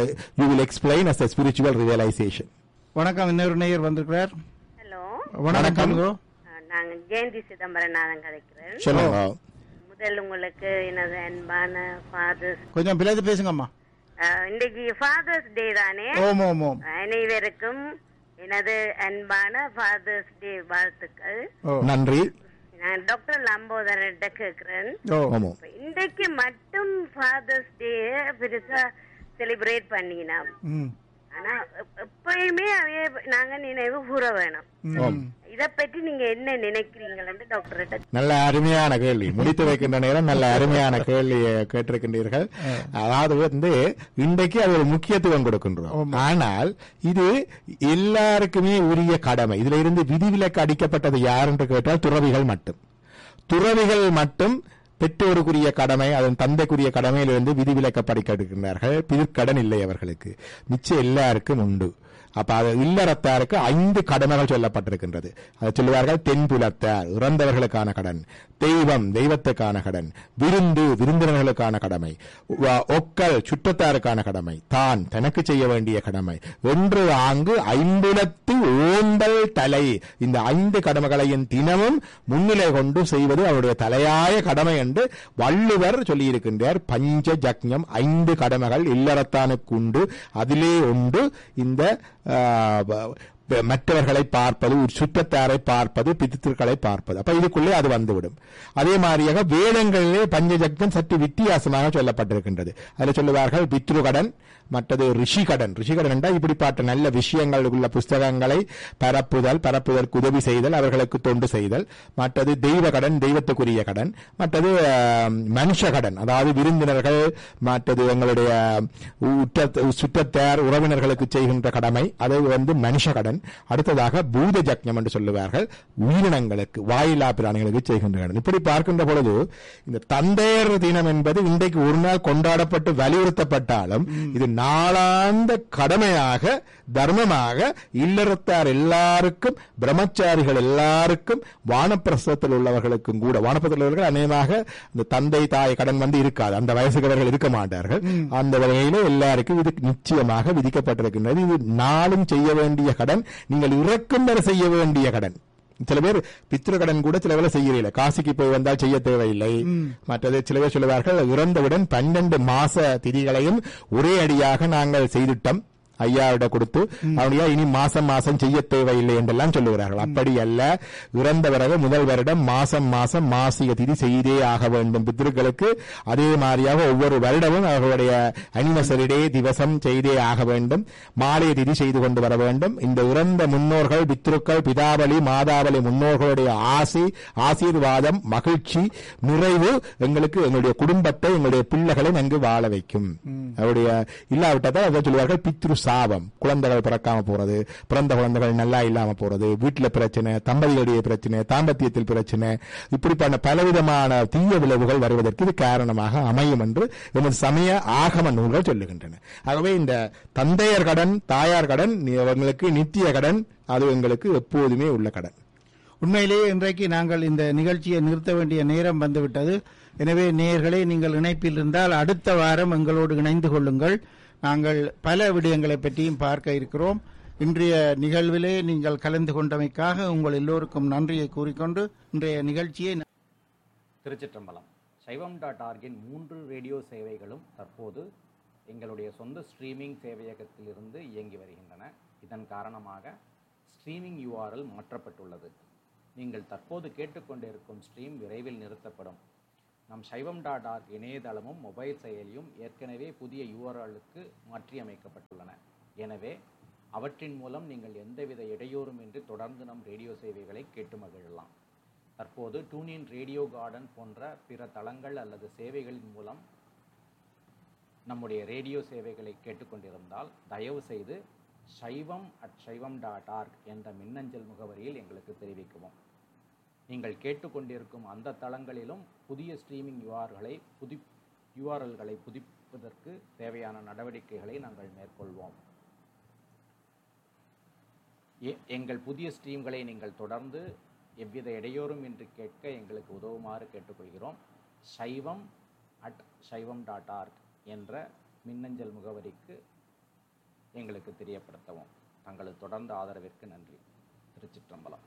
you will explain as a spiritual realization. வணக்கம், இன்னொரு நேயர் வந்திருக்கிறார். ஹலோ, வணக்கம். நாங்க ஜெயந்தி சிதம்பரநாதன் கதைக்கிறேன். சொல்லுங்க. முதல் உங்களுக்கு எனது அன்பான ஃபாதர்ஸ், கொஞ்சம் பிள்ளைது பேசுங்கம்மா. இன்றைக்கு ஃபாதர்ஸ் டே தானே? ஓம் ஓம் ஓம். அனைவருக்கும் எனது அன்பான ஃபாதர்ஸ் டே வாழ்த்துக்கள். நன்றி. நான் டாக்டர் லம்போதரன்ட்ட கேக்குறேன், இன்றைக்கு மட்டும் ஃபாதர்ஸ் டே பெருசா செலிப்ரேட் பண்ணினோம். ஆனா எப்பயுமே அவைய நாங்க நினைவு கூற வேணும். இத பற்றி நீங்க என்ன நினைக்கிறீங்க டாக்டர்? நல்ல அருமையான கேள்வி. முடித்து வைக்கின்ற நேரம் நல்ல அருமையான கேள்வியை கேட்டிருக்கின்றீர்கள். அதாவது வந்து இன்றைக்கு அது ஒரு முக்கியத்துவம் கொடுக்கின்றோம். ஆனால் இது எல்லாருக்குமே உரிய கடமை. இதுல இருந்து விதிவிலக்கு அடிக்கப்பட்டது யார் என்று கேட்டால் துறவிகள் மட்டும். துறவிகள் மட்டும் பெற்றோருக்குரிய கடமை, அதன் தந்தைக்குரிய கடமையிலிருந்து விதிவிலக்கப்படுகின்றார்கள். பிற்கடன் இல்லை அவர்களுக்கு. மிச்சம் எல்லாருக்கும் உண்டு. அப்ப அது இல்லறத்தாருக்கு ஐந்து கடமைகள் சொல்லப்பட்டிருக்கின்றது. அதை சொல்லுவார்கள், தென்புலத்தார் இறந்தவர்களுக்கான கடன், தெய்வம் தெய்வத்துக்கான கடன், விருந்து விருந்தினர்களுக்கான கடமை, ஒக்கல் சுற்றத்தாருக்கான கடமை, தான் தனக்கு செய்ய வேண்டிய கடமை என்று ஆங்கு ஐம்புலத்து ஓந்தல் தலை. இந்த ஐந்து கடமைகளையும் தினமும் முன்னிலை கொண்டு செய்வது அவருடைய தலையாய கடமை என்று வள்ளுவர் சொல்லியிருக்கின்றார். பஞ்ச ஜக்ஞம், ஐந்து கடமைகள் இல்லறத்தானுக்கு உண்டு. அதிலே உண்டு இந்த மற்றவர்களை பார்ப்பது, சுற்றத்தாரை பார்ப்பது, பித்திருக்களை பார்ப்பது. அப்ப இதுக்குள்ளே அது வந்துவிடும். அதே மாதிரியாக வேதங்களிலே பஞ்சஜக்தம் சற்று வித்தியாசமாக சொல்லப்பட்டிருக்கின்றது. அதில் சொல்லுவார்கள் பித்ருகடன், மற்றது ரிஷிகடன். ரிஷிகடன் என்றால் இப்படிப்பட்ட நல்ல விஷயங்கள் உள்ள புஸ்தகங்களை பரப்புதல், பரப்புதற்கு உதவி செய்தல், அவர்களுக்கு தொண்டு செய்தல். மற்றது தெய்வ கடன், தெய்வத்துக்குரிய கடன். மற்றது மனுஷ கடன், அதாவது விருந்தினர்கள், மற்றது எங்களுடைய சுற்றத்தார் உறவினர்களுக்கு செய்கின்ற கடமை, அது வந்து மனுஷ கடன். அடுத்ததாக பூத ஜக்ஞம் என்று சொல்லுவார்கள், உயிரினங்களுக்கு, வாயிலா பிராணிகளுக்கு செய்கின்ற கடன். இப்படி பார்க்கின்ற பொழுது இந்த தந்தையர் தினம் என்பது இன்றைக்கு ஒரு நாள் கொண்டாடப்பட்டு வலியுறுத்தப்பட்டாலும் இது நாளாந்த கடமையாக, தர்மமாக இல்லறத்தார் எல்லாருக்கும், பிரம்மச்சாரிகள் எல்லாருக்கும், வானப்பிரசத்தில் உள்ளவர்களுக்கும் கூட, வானப்பிரசத்தில் உள்ளவர்கள் அநேகமாக இந்த தந்தை தாய் கடன் வந்து இருக்காது, அந்த வயசுக்கு இருக்க மாட்டார்கள். அந்த வகையில எல்லாருக்கும் இது நிச்சயமாக விதிக்கப்பட்டிருக்கின்றது. இது நாளும் செய்ய வேண்டிய கடன், நீங்கள் இறக்கும் வரை செய்ய வேண்டிய கடன். சில பேர் பித்ரு கடன் கூட சில வேலை செய்யறீங்க, காசிக்கு போய் வந்தால் செய்ய தேவையில்லை. மற்றது சில பேர் சொல்லுவார்கள், இறந்தவுடன் பன்னெண்டு மாச திதிகளையும் ஒரே அடியாக நாங்கள் செய்துட்டோம், ஐயாவிட கொடுத்து அவனையா இனி மாசம் மாசம் செய்ய தேவையில்லை என்றெல்லாம் சொல்லுகிறார்கள். அப்படி அல்ல, இறந்த பிறகு முதல் வருடம் மாசம் மாசம் மாசிக திதி செய்தே ஆக வேண்டும் பித்ருக்களுக்கு. அதே மாதிரியாக ஒவ்வொரு வருடமும் அவர்களுடைய அனிவர்சரி டே திவசம் செய்தே ஆக வேண்டும், மாலைய திதி செய்து கொண்டு வர வேண்டும். இந்த இறந்த முன்னோர்கள், பித்ருக்கள், பிதாவளி மாதாவளி முன்னோர்களுடைய ஆசி, ஆசீர்வாதம், மகிழ்ச்சி, நிறைவு எங்களுக்கு, எங்களுடைய குடும்பத்தை, எங்களுடைய பிள்ளைகளை நன்கு வாழ வைக்கும். அவருடைய இல்லாவிட்டால் அதை சொல்லுவார்கள் பித்ரு சாபம். குழந்தைகள் பிறக்காம போறது, பிறந்த குழந்தைகள் நல்லா இல்லாம போறது, வீட்டில் பிரச்சனை, தம்பதிகளுடைய பிரச்சனை, தாம்பத்தியத்தில் பிரச்சனை, இப்படிப்பட்ட பலவிதமான தீய விளைவுகள் வருவதற்கு இது காரணமாக அமையும் என்று எமது சமய ஆகம நூல்கள் சொல்லுகின்றன. ஆகவே இந்த தந்தையர் கடன், தாயார் கடன் அவங்களுக்கு நித்திய கடன், அது எங்களுக்கு எப்போதுமே உள்ள கடன். உண்மையிலேயே இன்றைக்கு நாங்கள் இந்த நிகழ்ச்சியை நிறுத்த வேண்டிய நேரம் வந்துவிட்டது. எனவே நேயர்களே, நீங்கள் இணைப்பில் இருந்தால் அடுத்த வாரம் எங்களோடு இணைந்து கொள்ளுங்கள். நாங்கள் பல விடயங்களை பற்றியும் பார்க்க இருக்கிறோம். இன்றைய நிகழ்விலே நீங்கள் கலந்து கொண்டமைக்காக உங்கள் எல்லோருக்கும் நன்றியை கூறிக்கொண்டு இன்றைய நிகழ்ச்சியை திருச்சிற்றம்பலம். சைவம் டாட் ஆர்கின் மூன்று ரேடியோ சேவைகளும் தற்போது எங்களுடைய சொந்த ஸ்ட்ரீமிங் சேவையகத்திலிருந்து இயங்கி வருகின்றன. இதன் காரணமாக ஸ்ட்ரீமிங் யூஆர்எல் மாற்றப்பட்டுள்ளது. நீங்கள் தற்போது கேட்டுக்கொண்டிருக்கும் ஸ்ட்ரீம் விரைவில் நிறுத்தப்படும். நம் சைவம் டாட் ஆர்க் இணையதளமும் மொபைல் செயலியும் ஏற்கனவே புதிய யூஆர்எல்லுக்கு மாற்றியமைக்கப்பட்டுள்ளன. எனவே அவற்றின் மூலம் நீங்கள் எந்தவித இடையூறுமின்றி தொடர்ந்து நம் ரேடியோ சேவைகளை கேட்டு மகிழலாம். தற்போது டூனின் ரேடியோ கார்டன் போன்ற பிற தளங்கள் அல்லது சேவைகளின் மூலம் நம்முடைய ரேடியோ சேவைகளை கேட்டுக்கொண்டிருந்தால் தயவு செய்து சைவம் அட் சைவம் டாட் ஆர்க் என்ற மின்னஞ்சல் முகவரியில் எங்களுக்கு தெரிவிக்கவும். நீங்கள் கேட்டுக்கொண்டிருக்கும் அந்த தளங்களிலும் புதிய ஸ்ட்ரீமிங் யூஆர்களை புதி யூஆர்எல்களை புதுப்பிப்பதற்கு தேவையான நடவடிக்கைகளை நாங்கள் மேற்கொள்வோம். எங்கள் புதிய ஸ்ட்ரீம்களை நீங்கள் தொடர்ந்து எவ்வித இடையூறும் இன்றி கேட்க எங்களுக்கு உதவுமாறு கேட்டுக்கொள்கிறோம். சைவம் அட் சைவம் டாட் ஆர்க் என்ற மின்னஞ்சல் முகவரிக்கு எங்களுக்கு தெரியப்படுத்தவும். தங்களது தொடர்ந்த ஆதரவிற்கு நன்றி. திருச்சிற்றம்பலம்.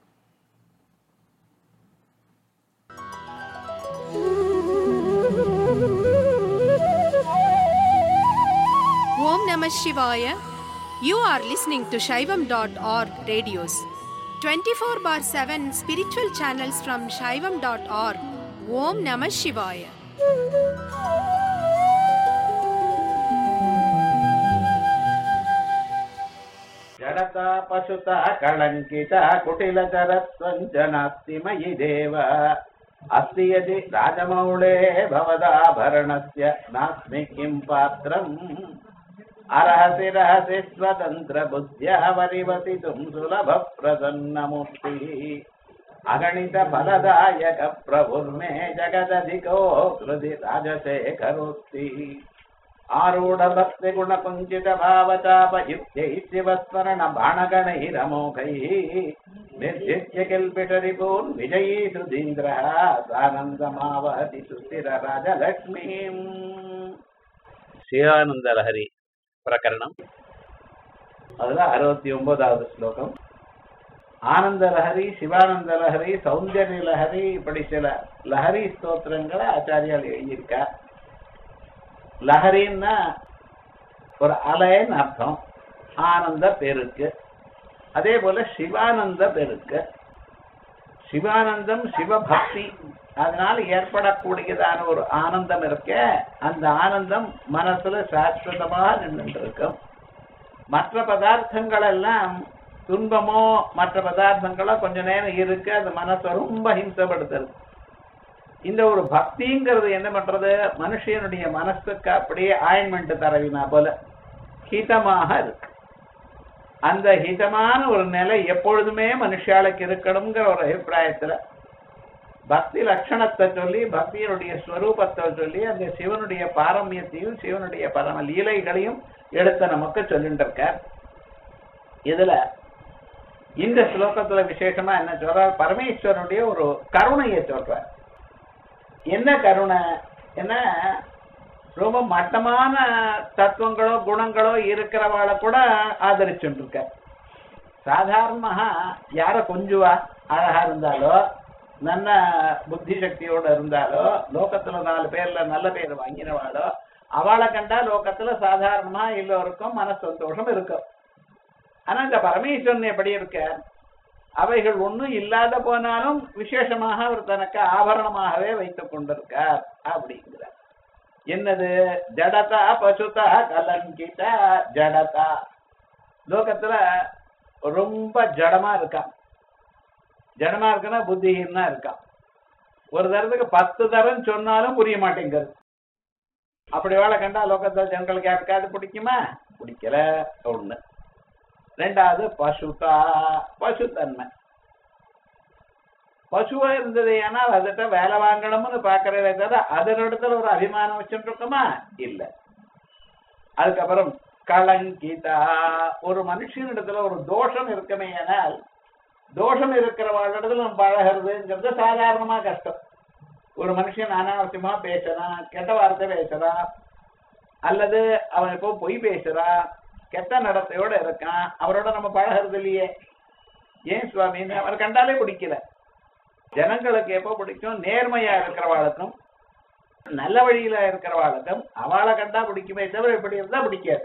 Om Namah Shivaya. You are listening to Shaivam dot org radios. twenty-four bar seven spiritual channels from Shaivam dot org. Om Namah Shivaya. जडता पशुता कलंकिता कुटिलचरत्वञ्जनास्ति मयि देव अस्ति यदि राजमौळे भवदाभरणस्य नास्मि किं पात्रम् अरहसि रहसि स्वतन्त्रबुद्ध्या वरिवसितुं सुलभप्रसन्नमूर्तिः अगणितफलदायकप्रभुर्मे जगदधिको हृदि राजशेखरोक्ति आरूढभक्तिगुणकुञ्चितभावचापयुक्तैः शिवस्मरण बाणगणैरमोघैः निर्जित्य किल्पिषरिपून् विजयी सुधीन्द्रः सानन्दमावहति सुस्थिरराजलक्ष्मीम्. சிவானந்தலஹரி பிரகரணம் அதுல அறுபத்தி ஒன்பதாவது ஸ்லோகம். ஆனந்த லஹரி, சிவானந்த லஹரி, சௌந்தர்ய லஹரி, இப்படி சில லஹரி ஸ்தோத்திரங்களை ஆச்சாரியால் எழுதியிருக்கார். லஹரின்னா ஒரு அலைன்னு அர்த்தம், ஆனந்த பெருக்கு. அதே போல சிவானந்த பெருக்கு, சிவானந்தம் சிவபக்தி, அதனால ஏற்படக்கூடியதான ஒரு ஆனந்தம் இருக்க, அந்த ஆனந்தம் மனசுல சாஸ்வதமாக நின்று இருக்கும். மற்ற பதார்த்தங்கள் எல்லாம் துன்பமோ மற்ற பதார்த்தங்களோ கொஞ்ச நேரம் இருக்கு, அது மனசை ரொம்ப ஹிம்சப்படுத்துறது. இந்த ஒரு பக்திங்கிறது என்ன பண்றது, மனுஷனுடைய மனசுக்கு அப்படியே ஆயின்மெண்ட் தரவினா போல ஹிதமாக இருக்கு. அந்த ஹிதமான ஒரு நிலை எப்பொழுதுமே மனுஷாளுக்கு இருக்கணுங்கிற ஒரு அபிப்பிராயத்துல பக்தி லட்சணத்தை சொல்லி, பக்தியினுடைய ஸ்வரூபத்தை சொல்லி, அந்த சிவனுடைய பாரமியத்தையும் சிவனுடைய பரம லீலைகளையும் எடுத்த நமக்கு சொல்லிட்டு இருக்கார். இதுல இந்த ஸ்லோகத்துல விசேஷமா என்ன சொல்றார், பரமேஸ்வரனுடைய ஒரு கருணையை சொல்றார். என்ன கருணை, என்ன ரொம்ப மட்டமான தத்துவங்களோ குணங்களோ இருக்கிறவாளை கூட ஆதரிச்சுட்டு இருக்க. சாதாரணமாக யார கொஞ்சுவா அழகா இருந்தாலோ நல்ல புத்தி சக்தியோட இருந்தாலோ லோகத்துல நாலு பேர்ல நல்ல பேர் வாங்கினவாளோ அவளை கண்டா லோகத்துல சாதாரணமா எல்லோருக்கும் மன சந்தோஷம் இருக்கும். ஆனா இந்த பரமேஸ்வரன் எப்படி இருக்க, அவைகள் ஒன்றும் இல்லாத போனாலும் விசேஷமாக அவர் தனக்கு ஆபரணமாகவே வைத்துக் கொண்டிருக்கார் அப்படிங்கிறார். என்னது, ஜடதா பசுதா கலங்கிதா. ஜடதா லோகத்துல ரொம்ப ஜடமா இருக்கான். ஜடமா இருக்குன்னா புத்திஹீனா இருக்கான். ஒரு தரத்துக்கு பத்து தரம் சொன்னாலும் புரிய மாட்டேங்கிறது. அப்படி வேலை கண்டா லோகத்துல ஜனங்களுக்கு யாருக்காவது பிடிக்குமா? பிடிக்கல. ஒண்ணு. ரெண்டாவது பசுதா, பசுத்தன்மை. பசுவா இருந்தது ஏன்னால் அதுகிட்ட வேலை வாங்கணும்னு பாக்குறதே தவிர அதனிடத்துல ஒரு அபிமானம் வச்சுட்டு இருக்கோமா? இல்ல. அதுக்கப்புறம் கலங்கிதா, ஒரு மனுஷனிடத்துல ஒரு தோஷம் இருக்குமே, ஆனால் தோஷம் இருக்கிறவாளிடத்துல நம்ம பழகிறதுங்கிறது சாதாரணமா கஷ்டம். ஒரு மனுஷன் அனாவசியமா பேசுறான், கெட்ட வார்த்தை பேசுறான், அல்லது அவன் இப்போ பொய் பேசுறான், கெட்ட நடத்தையோட இருக்கான், அவரோட நம்ம பழகிறது இல்லையே. ஏன் சுவாமின்னு அவர் கண்டாலே பிடிக்கல. ஜனங்களுக்கு எப்ப பிடிக்கும்? நேர்மையா இருக்கிறவாளுக்கும் நல்ல வழியில இருக்கிறவாளுக்கும் அவளை கண்டா பிடிக்குமே தவிர இப்படி இருந்தா பிடிக்காது.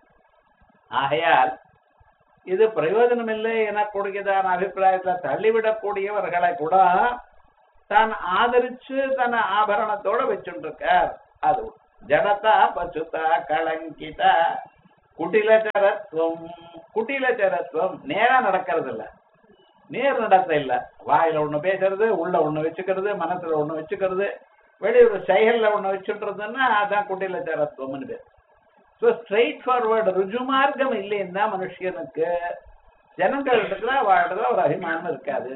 ஆகையால் இது பிரயோஜனம் இல்லை எனக்கூடியதான அபிப்பிராயத்துல தள்ளிவிடக்கூடியவர்களை கூட தான் ஆதரிச்சு தன் ஆபரணத்தோட வச்சுருக்கார். அது ஜடதா பசுதா கலங்கிதா குட்டிலச்சரத்துவம். குட்டிலச்சரத்துவம் நேரா நடக்கிறது இல்ல, நேர் நடத்த இல்ல. வாயில ஒண்ணு பேசுறது, உள்ள ஒண்ணு வச்சுக்கிறது, மனசுல ஒண்ணு வச்சுக்கிறது, வெளியூர் செயல்ல ஒண்ணு வச்சுட்டுறதுன்னா அதான் குட்டிலச்சரத்துவம்னு பேர். ஸோ ஸ்ட்ரெயிட் ஃபார்வர்டு ருஜு மார்க்கம் இல்லைன்னா மனுஷனுக்கு ஜனங்களிடத்துல வாழ்றதுல ஒரு அபிமானம் இருக்காது.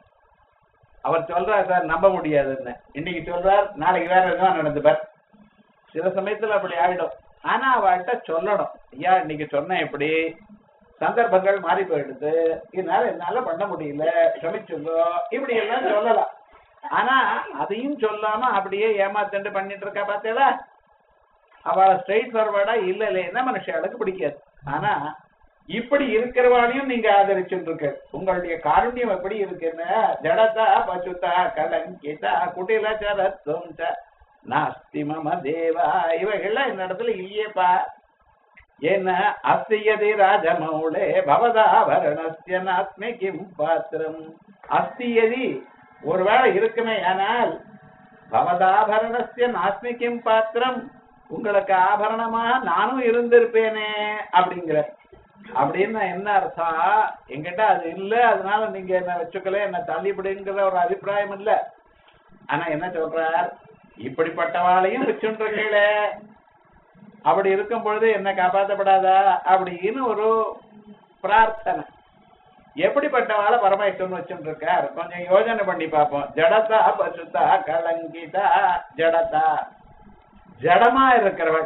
அவர் சொல்றார் சார் நம்ப முடியாதுன்னு, இன்னைக்கு சொல்றார் நாளைக்கு வேற எதுவும் நடந்துப்பார். சில சமயத்துல அப்படி ஆயிடும். ஆனா அவள்கிட்ட சொல்லணும், ஐயா இன்னைக்கு சொன்ன எப்படி சந்தர்ப்பங்கள் மாறி போயிடுது, இதனால என்னால பண்ண முடியல, க்ஷமிச்சுங்கோ, இப்படி எல்லாம் சொல்லலாம். ஆனா அதையும் சொல்லாம அப்படியே ஏமாத்தண்டு பண்ணிட்டு இருக்கா பார்த்தேடா, அவளை ஸ்ட்ரெயிட் ஃபார்வர்டா இல்ல இல்லைன்னா மனுஷாளுக்கு பிடிக்காது. ஆனா இப்படி இருக்கிறவாளையும் நீங்க ஆதரிச்சுட்டு இருக்க, உங்களுடைய காருண்யம் எப்படி இருக்குன்னு ஜடதா பசுதா கலங்கிதா குட்டிலச்சரத்துவம் நாஸ்தி மம தேவா இவைகள்லாம் இந்த இடத்துல இல்லையேப்பா. என்ன அஸ்தியதி ராஜமௌளே பவதாபரணஸ்ய நாஸ்மி கிம் பாத்திரம். அஸ்தியதி ஒருவேளை இருக்குமே ஆனால் பவதாபரணஸ்ய நாஸ்மி கிம் பாத்திரம், உங்களுக்கு ஆபரணமா நானும் இருந்திருப்பேனே அப்படிங்கிற. அப்படின்னு என்ன அர்த்தம்? என்கிட்ட அது இல்ல, அதனால நீங்க என்ன வச்சுக்கல, என்ன தள்ளிவிடுங்கிற ஒரு அபிப்பிராயம் இல்ல. ஆனா என்ன சொல்றார், இப்படிப்பட்டவாளையும் வச்சுருக்கீங்கள, அப்படி இருக்கும் பொழுது என்ன காப்பாற்றப்படாதா அப்படின்னு ஒரு பிரார்த்தனை. எப்படிப்பட்டவாளை பரமேஸ்வரன் வச்சுட்டு இருக்கார் கொஞ்சம் யோஜனை பண்ணி பார்ப்போம். ஜடதா பசுதா கலங்கிதா. ஜடதா ஜடமா இருக்கிறவள்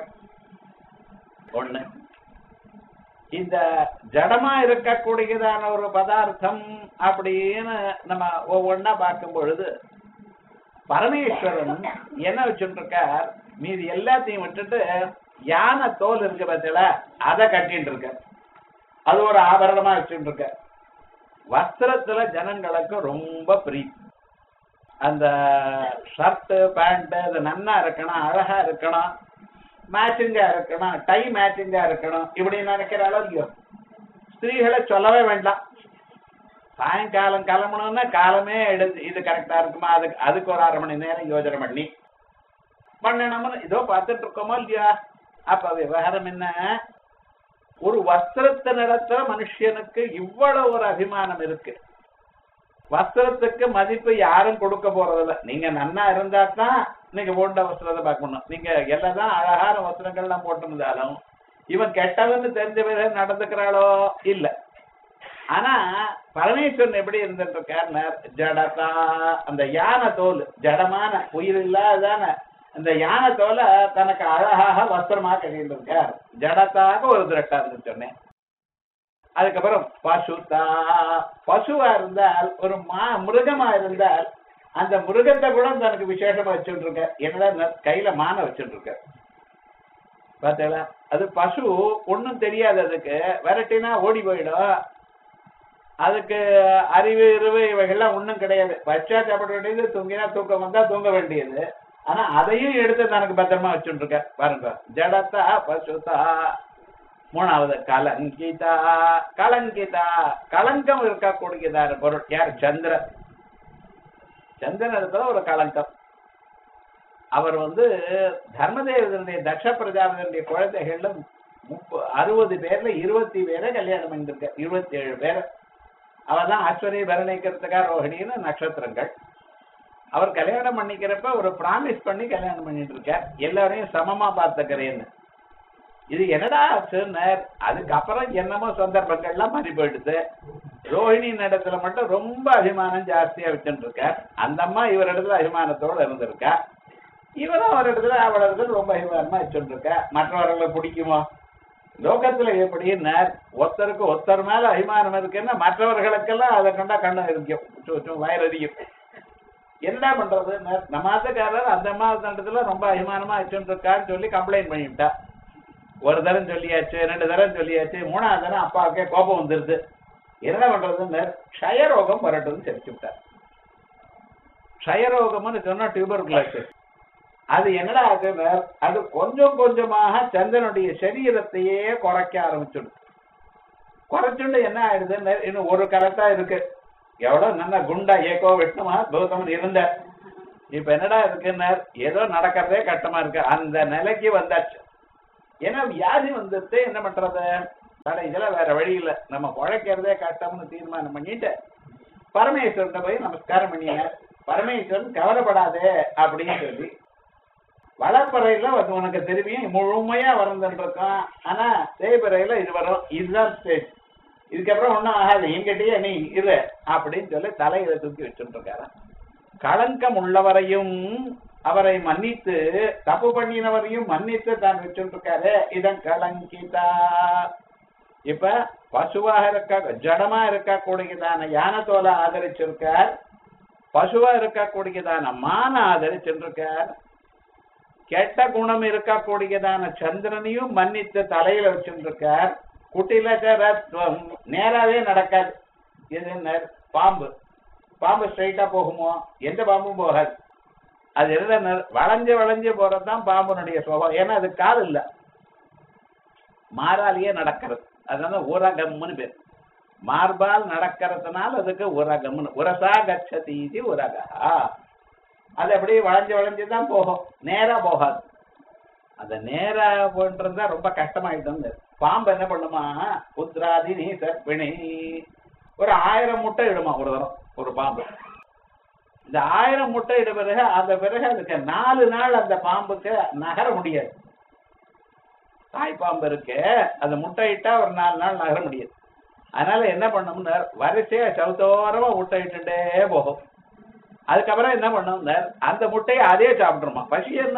ஒண்ணு. இந்த ஜடமா இருக்கக்கூடியதான ஒரு பதார்த்தம் அப்படின்னு நம்ம ஒவ்வொன்னா பார்க்கும் பொழுது பரமேஸ்வரன் என்ன வச்சுட்டு இருக்கார், மீதி எல்லாத்தையும் விட்டுட்டு யானை தோல் இருக்கு பார்த்தல அதை கட்டிட்டு இருக்க, அது ஒரு ஆபரணமா வச்சுட்டு இருக்க. வஸ்திரத்துல ஜனங்களுக்கு ரொம்ப பிரீத்தி. அந்த ஷர்ட் பேண்ட் அது நன்னா இருக்கணும், அழகா இருக்கணும், மேட்சிங்கா இருக்கணும், டை மேட்சிங்கா இருக்கணும், இப்படி நினைக்கிறாளோ இல்லையோ. ஸ்திரீகளை சொல்லவே வேண்டாம். சாயங்காலம் கிளம்பணும்னா காலமே எடுத்து இது கரெக்டா இருக்குமா, அதுக்கு அதுக்கு ஒரு அரை மணி நேரம் யோஜனை பண்ணி பண்ணணும்னு இதோ பார்த்துட்டு இருக்கோமோ இல்லையா. அப்ப விவகாரம் என்ன, ஒரு வஸ்திரத்தை நடத்த மனுஷனுக்கு இவ்வளவு ஒரு அபிமானம் இருக்கு. வஸ்திரத்துக்கு மதிப்பு யாரும் கொடுக்க போறதில்ல. நீங்க நன்னா இருந்தா தான் நீங்க போட்ட வஸ்திரத்தை பார்க்கணும். நீங்க எல்லாதான் அழகான வஸ்திரங்கள்லாம் போட்டிருந்தாலும் இவன் கெட்டவன்னு தெரிஞ்ச வித நடந்துக்கிறாளோ இல்ல. ஆனா பரமேஸ்வரன் எப்படி இருந்துட்டு இருக்கார், ஜடதா அந்த யானை தோல், ஜடமான உயிர் இல்லாதான அந்த யானை தோலை தனக்கு அழகாக வஸ்திரமா கட்டிட்டு இருக்கார். ஜடத்தாக ஒரு திரட்டா இருந்து சொன்னேன். அதுக்கப்புறம் பசுதா, பசுவா இருந்தால் ஒரு மா மிருகமா இருந்தால் அந்த மிருகத்தை கூட தனக்கு விசேஷமா வச்சுட்டு இருக்க. என்னடா கையில மான வச்சுட்டு இருக்க பார்த்தீங்களா. அது பசு ஒன்னும் தெரியாது, அதுக்கு விரட்டினா ஓடி போயிடும். அதுக்கு அறிவு இருவு இவைகள்லாம் ஒன்றும் கிடையாது. பச்சா சாப்பிட வேண்டியது, தூங்கினா தூக்கம் வந்தா தூங்க வேண்டியது. ஆனா அதையும் எடுத்து தனக்கு பத்திரமா வச்சுட்டு இருக்க பாருங்க. ஜடதா பசுதா. மூணாவது கலங்கிதா. கலங்கிதா கலங்கம் இருக்கக்கூடியதான பொருள் யார், சந்திரன். சந்திரன் இடத்துல ஒரு கலங்கம். அவர் வந்து தர்மதேவனுடைய தக்ஷ பிரஜாபதியுடைய குழந்தைகள்ல முப்ப அறுபது பேர்ல இருபத்தி பேரை கல்யாணம் பண்ணிருக்க. இருபத்தி ஏழு பேர் அவர் தான் ஆஸ்வரிய பரணிக்கிறதுக்கா ரோஹிணின்னு நட்சத்திரங்கள். அவர் கல்யாணம் பண்ணிக்கிறப்ப ஒரு பிராமிஸ் பண்ணி கல்யாணம் பண்ணிட்டு இருக்கார், எல்லாரையும் சமமா பார்த்துக்கிறேன்னு. இது என்னடா சொன்னார். அதுக்கப்புறம் என்னமோ சந்தர்ப்பங்கள்லாம் மாறி போயிடுது. ரோஹிணி இடத்துல மட்டும் ரொம்ப அபிமானம் ஜாஸ்தியா வச்சுட்டு இருக்கார். அந்த அம்மா இவர் இடத்துல அபிமானத்தோட இருந்திருக்கா. இவரும் ஒரு இடத்துல அவள் இடத்துல ரொம்ப அபிமானமா வச்சுட்டு இருக்கா. மற்றவர்களை பிடிக்குமோ? லோகத்துல எப்படின்னா ஒருத்தருக்கு ஒருத்தர் மேல அபிமானம் இருக்குன்னா மற்றவர்களுக்கெல்லாம் அதை கண்டா கண்ணு இருக்கும், வயிறறியும். என்ன பண்றது, நம்ம மாதக்காரர் அந்த மாதத்துல ரொம்ப அபிமானமா வச்சுட்டு இருக்கான்னு சொல்லி கம்ப்ளைண்ட் பண்ணிவிட்டா. ஒரு தரம் சொல்லியாச்சு, ரெண்டு தரம் சொல்லியாச்சு, மூணாவது தரம் அப்பாவுக்கே கோபம் வந்துருது. என்ன பண்றதுன்னு க்ஷயரோகம் வரட்டும்னு தெரிச்சு விட்டார். க்ஷயரோகம்னு சொன்னா டியூபர்குலோசிஸ். அது என்னடா ஆகுது, அது கொஞ்சம் கொஞ்சமாக சந்திரனுடைய சரீரத்தையே குறைக்க ஆரம்பிச்சுடும். குறைச்சுண்டு என்ன ஆயிடுதுன்னு இன்னும் ஒரு கரெக்டா இருக்கு, எவ்வளவு நல்லா குண்டா ஏகோ விஷ்ணுமா கௌதமன் இருந்த, இப்ப என்னடா இருக்குன்னு ஏதோ நடக்கிறதே கஷ்டமா இருக்கு, அந்த நிலைக்கு வந்தாச்சு. ஏன்னா வியாதி வந்துட்டு என்ன பண்றது, கடைசியில வேற வழி இல்லை, நம்ம குழைக்கிறதே கஷ்டம்னு தீர்மானம் பண்ணிட்டு பரமேஸ்வரன் போய் நமஸ்காரம் பண்ணிய. பரமேஸ்வரன் கவலைப்படாதே அப்படின்னு சொல்லி வளர்ப்பறையில உனக்கு திரும்பியும் முழுமையா வரந்துருக்கான். ஆனா தேய்பறையில இது வரும், இதுதான் ஸ்டேஜ், இதுக்கப்புறம் ஒன்னும் ஆகாது, எங்கிட்டயே நீ இரு அப்படின்னு சொல்லி தலையில தூக்கி வச்சுட்டு இருக்காரு. களங்கம் உள்ளவரையும் அவரை மன்னித்து, தப்பு பண்ணினவரையும் மன்னித்து தான் வச்சுட்டு இருக்காரு. இதன் கலங்கிதா. இப்ப பசுவாக இருக்க ஜடமா இருக்கக்கூடியதான யானை தோலை ஆதரிச்சிருக்கார், பசுவா இருக்கக்கூடியதான மான ஆதரிச்சிருக்கார், கெட்ட குணம் இருக்கக்கூடியதான சந்திரனையும் மன்னித்து தலையில வச்சுருக்கார். குட்டிலச்சரத்துவம் நேராவே நடக்காது. இது பாம்பு, பாம்பு ஸ்ட்ரைட்டா போகுமோ? எந்த பாம்பும் போகாது. அது என்ன வளைஞ்சு வளைஞ்சு போறதுதான் பாம்புனுடைய சுபாவம். ஏன்னா அது கால் இல்ல, மாறாலேயே நடக்கிறது. அதனால உரகம்னு பேர். மார்பால் நடக்கிறதுனால அதுக்கு உரகம்னு, உரசா கச்சதி உரகா. அது அப்படியே வளைஞ்சு வளைஞ்சுதான் போகும், நேரா போகாது. அந்த நேரா போன்றதுதான் ரொம்ப கஷ்டமாயிட்டு. பாம்பு என்ன பண்ணுமா, புத்ராதி நீ சர்ப்பிணி ஒரு ஆயிரம் முட்டை இடுமா ஒரு தரம் ஒரு பாம்பு. இந்த ஆயிரம் முட்டை இட பிறகு அந்த பிறகு அதுக்கு நாலு நாள் அந்த பாம்புக்கு நகர முடியாது. தாய் பாம்பு இருக்கு, அந்த முட்டை இட்டா ஒரு நாலு நாள் நகர முடியாது. அதனால என்ன பண்ணோம்னா வரிசையா சவுத்தோரமா முட்டை இட்டுட்டே போகும். அதுக்கப்புறம் என்ன பண்ணோம், அந்த முட்டையை அதே சாப்பிட்டுருமா. பசி என்ன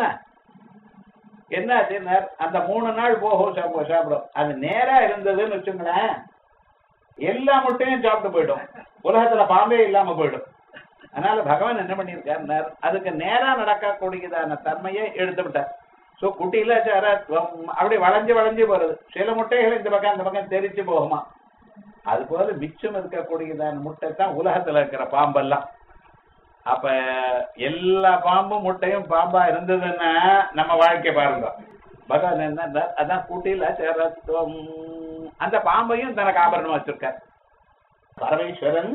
என்ன அந்த மூணு நாள் போகும் சாப்பிடும். அது நேரா இருந்ததுன்னு வச்சுங்களேன், எல்லா முட்டையும் சாப்பிட்டு போயிடும், உலகத்துல பாம்பே இல்லாம போயிடும். அதனால பகவான் என்ன பண்ணியிருக்காரு, அதுக்கு நேரா நடக்கக்கூடியதான தன்மையை எடுத்து விட்டார். சோ குட்டியில சரத்வம் அப்படி வளைஞ்சு வளைஞ்சு போறது. சில முட்டைகள் இந்த பக்கம் அந்த பக்கம் தெரிச்சு போகுமா. அது போல மிச்சம் இருக்கக்கூடியதான முட்டை தான் உலகத்துல இருக்கிற பாம்பெல்லாம். அப்ப எல்லா பாம்பும் முட்டையும் பாம்பா இருந்ததுன்னா நம்ம வாழ்க்கை பாருங்க. பகவான் என்ன, அதான் கூட்டில சரத்துவம். அந்த பாம்பையும் தனக்கு ஆபரணம் வச்சிருக்கார் பரமேஸ்வரன்.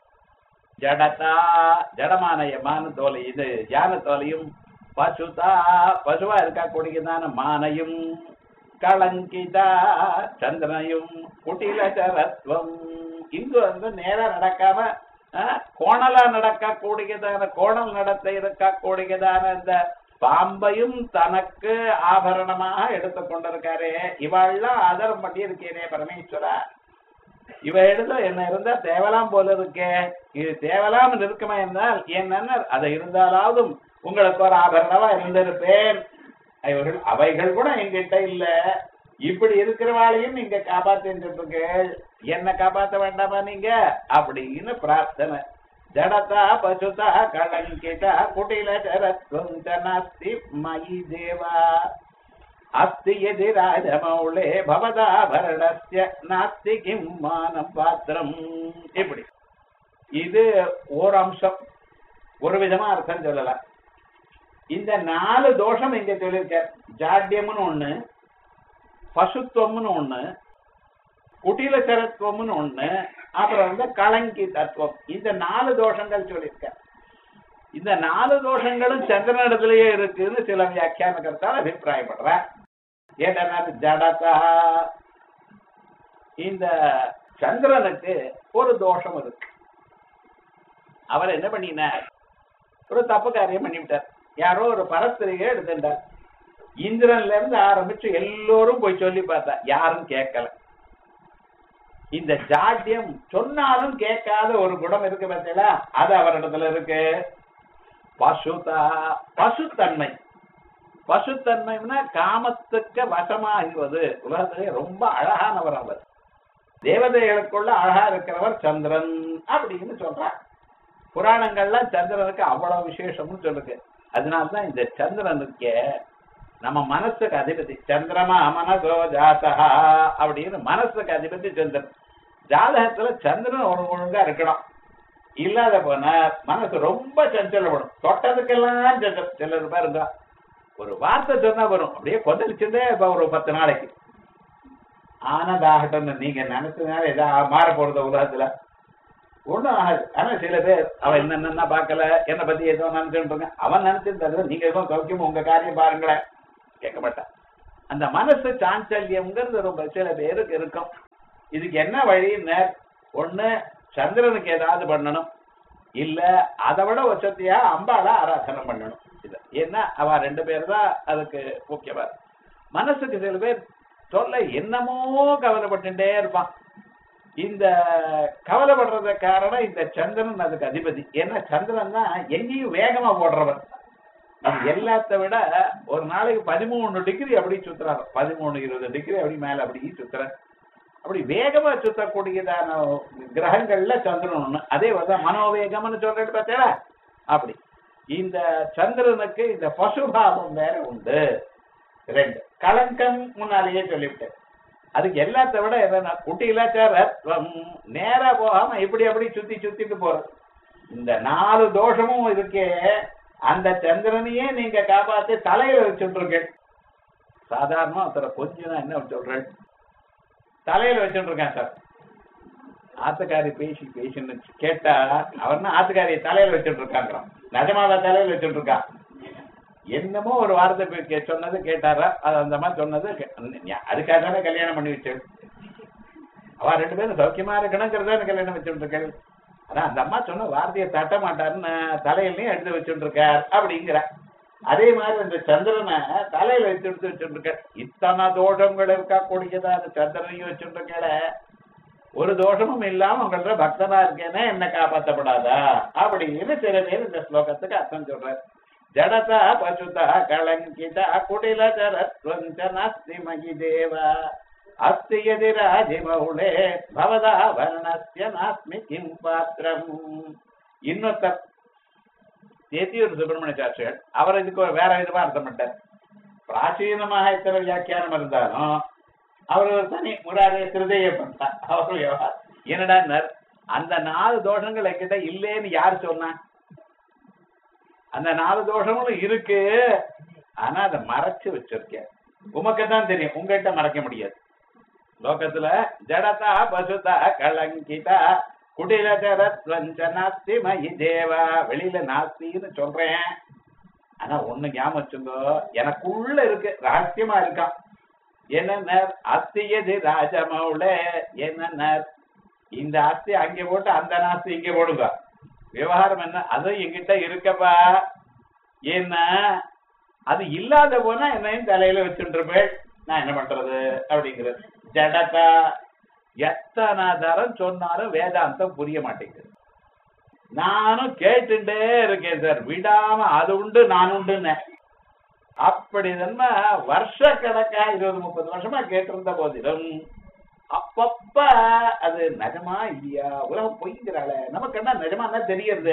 ஜடதா ஜடமான மான தோலை, இது யான தோலையும், பசுதா பசுவா இருக்கக்கூடியதான மானையும், களங்கிதா சந்திரனையும், குட்டில சரத்வம். இங்கு வந்து நேரா நடக்காம கோணலா நடக்கக்கூடியதான கோணல் நடத்த இருக்கக்கூடியதான இந்த பாம்பையும் தனக்கு ஆபரணமாக எடுத்துக் கொண்டிருக்காரு. இவெல்லாம் ஆதரம் பண்ணி இருக்கேனே பரமேஸ்வரா, இவ எடுத்து என்ன இருந்தா தேவலாம் போல இருக்கே, இது தேவலாம் இருக்குமா என்றால் என்னன்னா அதை இருந்தாலாவது உங்களுக்கு ஒரு ஆபரணமா இருந்திருப்பேன். இவர்கள் அவைகள் கூட எங்கிட்ட இல்ல, இப்படி இருக்கிறவாளையும் நீங்க காப்பாத்திருக்கீர்கள், என்ன காப்பாற்ற வேண்டாமா நீங்க அப்படின்னு பிரார்த்தனை. ஜடதா பசுதா களங்கிதா குட்டில சரத்வம் நாஸ்தி மயி தேவா அஸ்தி எதி ராஜமௌளே பவதாபரணஸ்ய நாஸ்தி கிம் மானம் பாத்திரம். இப்படி இது ஒரு அம்சம், ஒரு விதமா அர்த்தம் சொல்லலாம். இந்த நாலு தோஷம் இங்க சொல்லியிருக்க, ஜாட்யம்னு ஒண்ணு, பசுத்துவம்னு ஒண்ணு, குட்டில சரத்துவம்னு ஒண்ணு, அப்புறம் வந்து களங்கி தத்துவம். இந்த நாலு தோஷங்கள் சொல்லியிருக்க. இந்த நாலு தோஷங்களும் சந்திரனிடத்திலேயே இருக்குன்னு சில வியாக்கியான கருத்தால் அபிப்பிராயப்படுற. ஏன்னா ஜடதா, இந்த சந்திரனுக்கு ஒரு தோஷம் இருக்கு. அவர் என்ன பண்ணினார், ஒரு தப்பு காரியம் பண்ணிவிட்டார். யாரோ ஒரு பரஸ்திரியை எடுத்துட்டார். இந்திரன்ல இருந்து ஆரம்பிச்சு எல்லோரும் போய் சொல்லி பார்த்தா யாரும் கேட்கல. இந்த ஜாட்யம் சொன்னாலும் கேட்காத ஒரு குணம் இருக்கு பார்த்தீங்களா, அது அவரிடத்துல இருக்கு. பசுதா பசுத்தன்மை. பசுத்தன்மைன்னா காமத்துக்கு வசமாகுவது. உலகத்திலே ரொம்ப அழகானவர் அவர், தேவதைகளுக்குள்ள அழகா இருக்கிறவர் சந்திரன் அப்படின்னு சொல்றார். புராணங்கள்ல சந்திரனுக்கு அவ்வளவு விசேஷம்னு சொல்லுங்க. அதனால்தான் இந்த சந்திரனுக்கு நம்ம மனசுக்கு அதிபதி சந்திரமா மனசோ ஜாத்தா அப்படின்னு மனசுக்கு அதிபதி சந்திரன். ஜாதகத்துல சந்திரன் ஒழுங்கு ஒழுங்கா இருக்கணும். இல்லாத போனா மனசு ரொம்ப சஞ்சலப்படும். தொட்டதுக்கெல்லாம் சஞ்சலம். சிலர் பாருங்க ஒரு வார்த்தை சொன்னா வரும் அப்படியே கொந்தளிச்சுட்டே இப்ப ஒரு பத்து நாளைக்கு ஆனதாகட்டும் நீங்க நினைச்சதுனால ஏதாவது மாற போறது உலகத்துல ஒண்ணும் ஆகாது. ஆனா சில பேர் அவன் என்னென்ன பாக்கல என்னை பத்தி ஏதோ நினைச்சுட்டு அவன் நினைச்சிருந்தது நீங்க எதுவும் சௌக்கியம் உங்க காரியம் பாருங்களேன் கேட்க மாட்டான். அந்த மனசு சாஞ்சல்யம்ங்கிறது ரொம்ப சில பேருக்கு இருக்கும். இதுக்கு என்ன வழின்னு ஒண்ணு சந்திரனுக்கு ஏதாவது பண்ணணும், இல்ல அதை விட வசதியா அம்பாள ஆராதனை பண்ணணும். இது ஏன்னா அவ ரெண்டு பேர் தான் அதுக்கு முக்கியமா. மனசுக்கு சில பேர் சொல்ல என்னமோ கவலைப்பட்டுட்டே இருப்பான். இந்த கவலைப்படுறத காரணம் இந்த சந்திரன் அதுக்கு அதிபதி. ஏன்னா சந்திரன் தான் எங்கேயும் வேகமா போடுறவன். எல்லாத்த விட ஒரு நாளைக்கு பதிமூணு டிகிரி அப்படி சுத்துறாரு. பதிமூணு இருபது டிகிரி அப்படி மேல அப்படி சுத்துற அப்படி வேகமா சுத்தக்கூடியதான கிரகங்கள்ல சந்திரன் ஒண்ணு. அதே வந்து மனோவேகம்னு சொல்றது பார்த்தீங்களா அப்படி. இந்த சந்திரனுக்கு இந்த பசுபாவம் வேற உண்டு. ரெண்டு களங்கம் முன்னாலேயே சொல்லிவிட்டேன். அதுக்கு எல்லாத்த விட எதனா குட்டியிலாச்சாரம் நேரா போகாம இப்படி அப்படி சுத்தி சுத்திட்டு போறது. இந்த நாலு தோஷமும் இதுக்கே அந்த சந்திரனையே நீங்க காப்பாத்தி தலையில வச்சுட்டு இருக்கேன். சாதாரணமா ஒருத்தர கொஞ்சம் என்ன சொல்றேன் தலையில வச்சுட்டு இருக்கேன் சார். ஆத்துக்காரி பேசி பேசின்னு கேட்டா அவர்னா ஆத்துக்காரியை தலையில வச்சுட்டு இருக்காங்க. நிஜமாவா தலையில வச்சுட்டு இருக்கா? என்னமோ ஒரு வார்த்தை சொன்னது கேட்டாரா அது அந்த மாதிரி சொன்னது அதுக்காக தானே கல்யாணம் பண்ணி வச்சு அவ ரெண்டு பேரும் சௌக்கியமா இருக்கணுங்கிறத கல்யாணம் வச்சுட்டு இருக்கேன். ஆனா அந்த அம்மா சொன்ன வார்த்தையை தட்ட மாட்டாருன்னு தலையிலையும் எடுத்து வச்சுட்டு இருக்கார் அப்படிங்கிற. அதே மாதிரி இந்த சந்திரனை தலையில வச்சு எடுத்து வச்சுட்டு இருக்க. இத்தனை தோஷங்கள் இருக்கா கூடியதா அந்த சந்திரனையும் வச்சுட்டு இருக்கல. ஒரு தோஷமும் இல்லாம உங்கள பக்தனா இருக்கேன்னா என்ன காப்பாற்றப்படாதா அப்படின்னு சில பேர் இந்த ஸ்லோகத்துக்கு அர்த்தம் சொல்றாரு. ஜடதா பசுதா கலங்கிதா குடிலதரத்வஞ்ச நாஸ்தி மகி தேவா அஸ்தி யதி ராஜிமௌளே பவதா வர்ணஸ்ய நாஸ்மி கிம் பாத்திரம். இன்னொருத்தர் தேத்தியூர் சுப்பிரமணிய சாஸ்திரிகள் அவர் இதுக்கு வேற விதமா அர்த்தம் பண்ணிட்டார். பிராச்சீனமாக இத்தனை வியாக்கியானம் இருந்தாலும் அவர் ஒரு தனி முராரே திருதைய பண்ணார். அவர் என்னடா அந்த நாலு தோஷங்கள் என்கிட்ட இல்லேன்னு யாரு சொன்னா? அந்த நாலு தோஷங்களும் இருக்கு. ஆனா அதை மறைச்சு வச்சிருக்கேன். உமக்கு தான் தெரியும், உங்ககிட்ட மறைக்க முடியாது. லோகத்துல ஜடதா பசுதா கலங்கிதா குடிலதரத்வஞ்ச நாஸ்தி மயி தேவா வெளியில நாஸ்தின்னு சொல்றேன். ஆனா ஒண்ணு ஞாபகம் வச்சுங்கோ, எனக்குள்ள இருக்கு, ரகசியமா இருக்கான். என்ன அஸ்தியது ராஜமௌள என்ன இந்த ஆஸ்தி அங்கே போட்டு அந்த நாஸ்தி இங்கே போடுங்க. விவகாரம் என்ன அது என்கிட்ட இருக்கப்பா. ஏன்னா அது இல்லாத போனா என்னையும் தலையில வச்சுட்டு இருப்பேன். நான் என்ன பண்றது அப்படிங்கிறது. ஜடதா எத்தனை தரம் சொன்னாலும் வேதாந்தம் புரிய மாட்டேங்குது. நானும் கேட்டுட்டே இருக்கேன் சார், விடாம அது உண்டு நான் உண்டுன்னு. அப்படி தானே வருஷ கணக்கா இருபது முப்பது வருஷமா கேட்டிருந்த போதிலும் அப்பப்ப அது நிஜமா இல்லையா உலகம் பொய்ங்கிறாள நமக்கு என்ன நிஜமா தான் தெரியறது.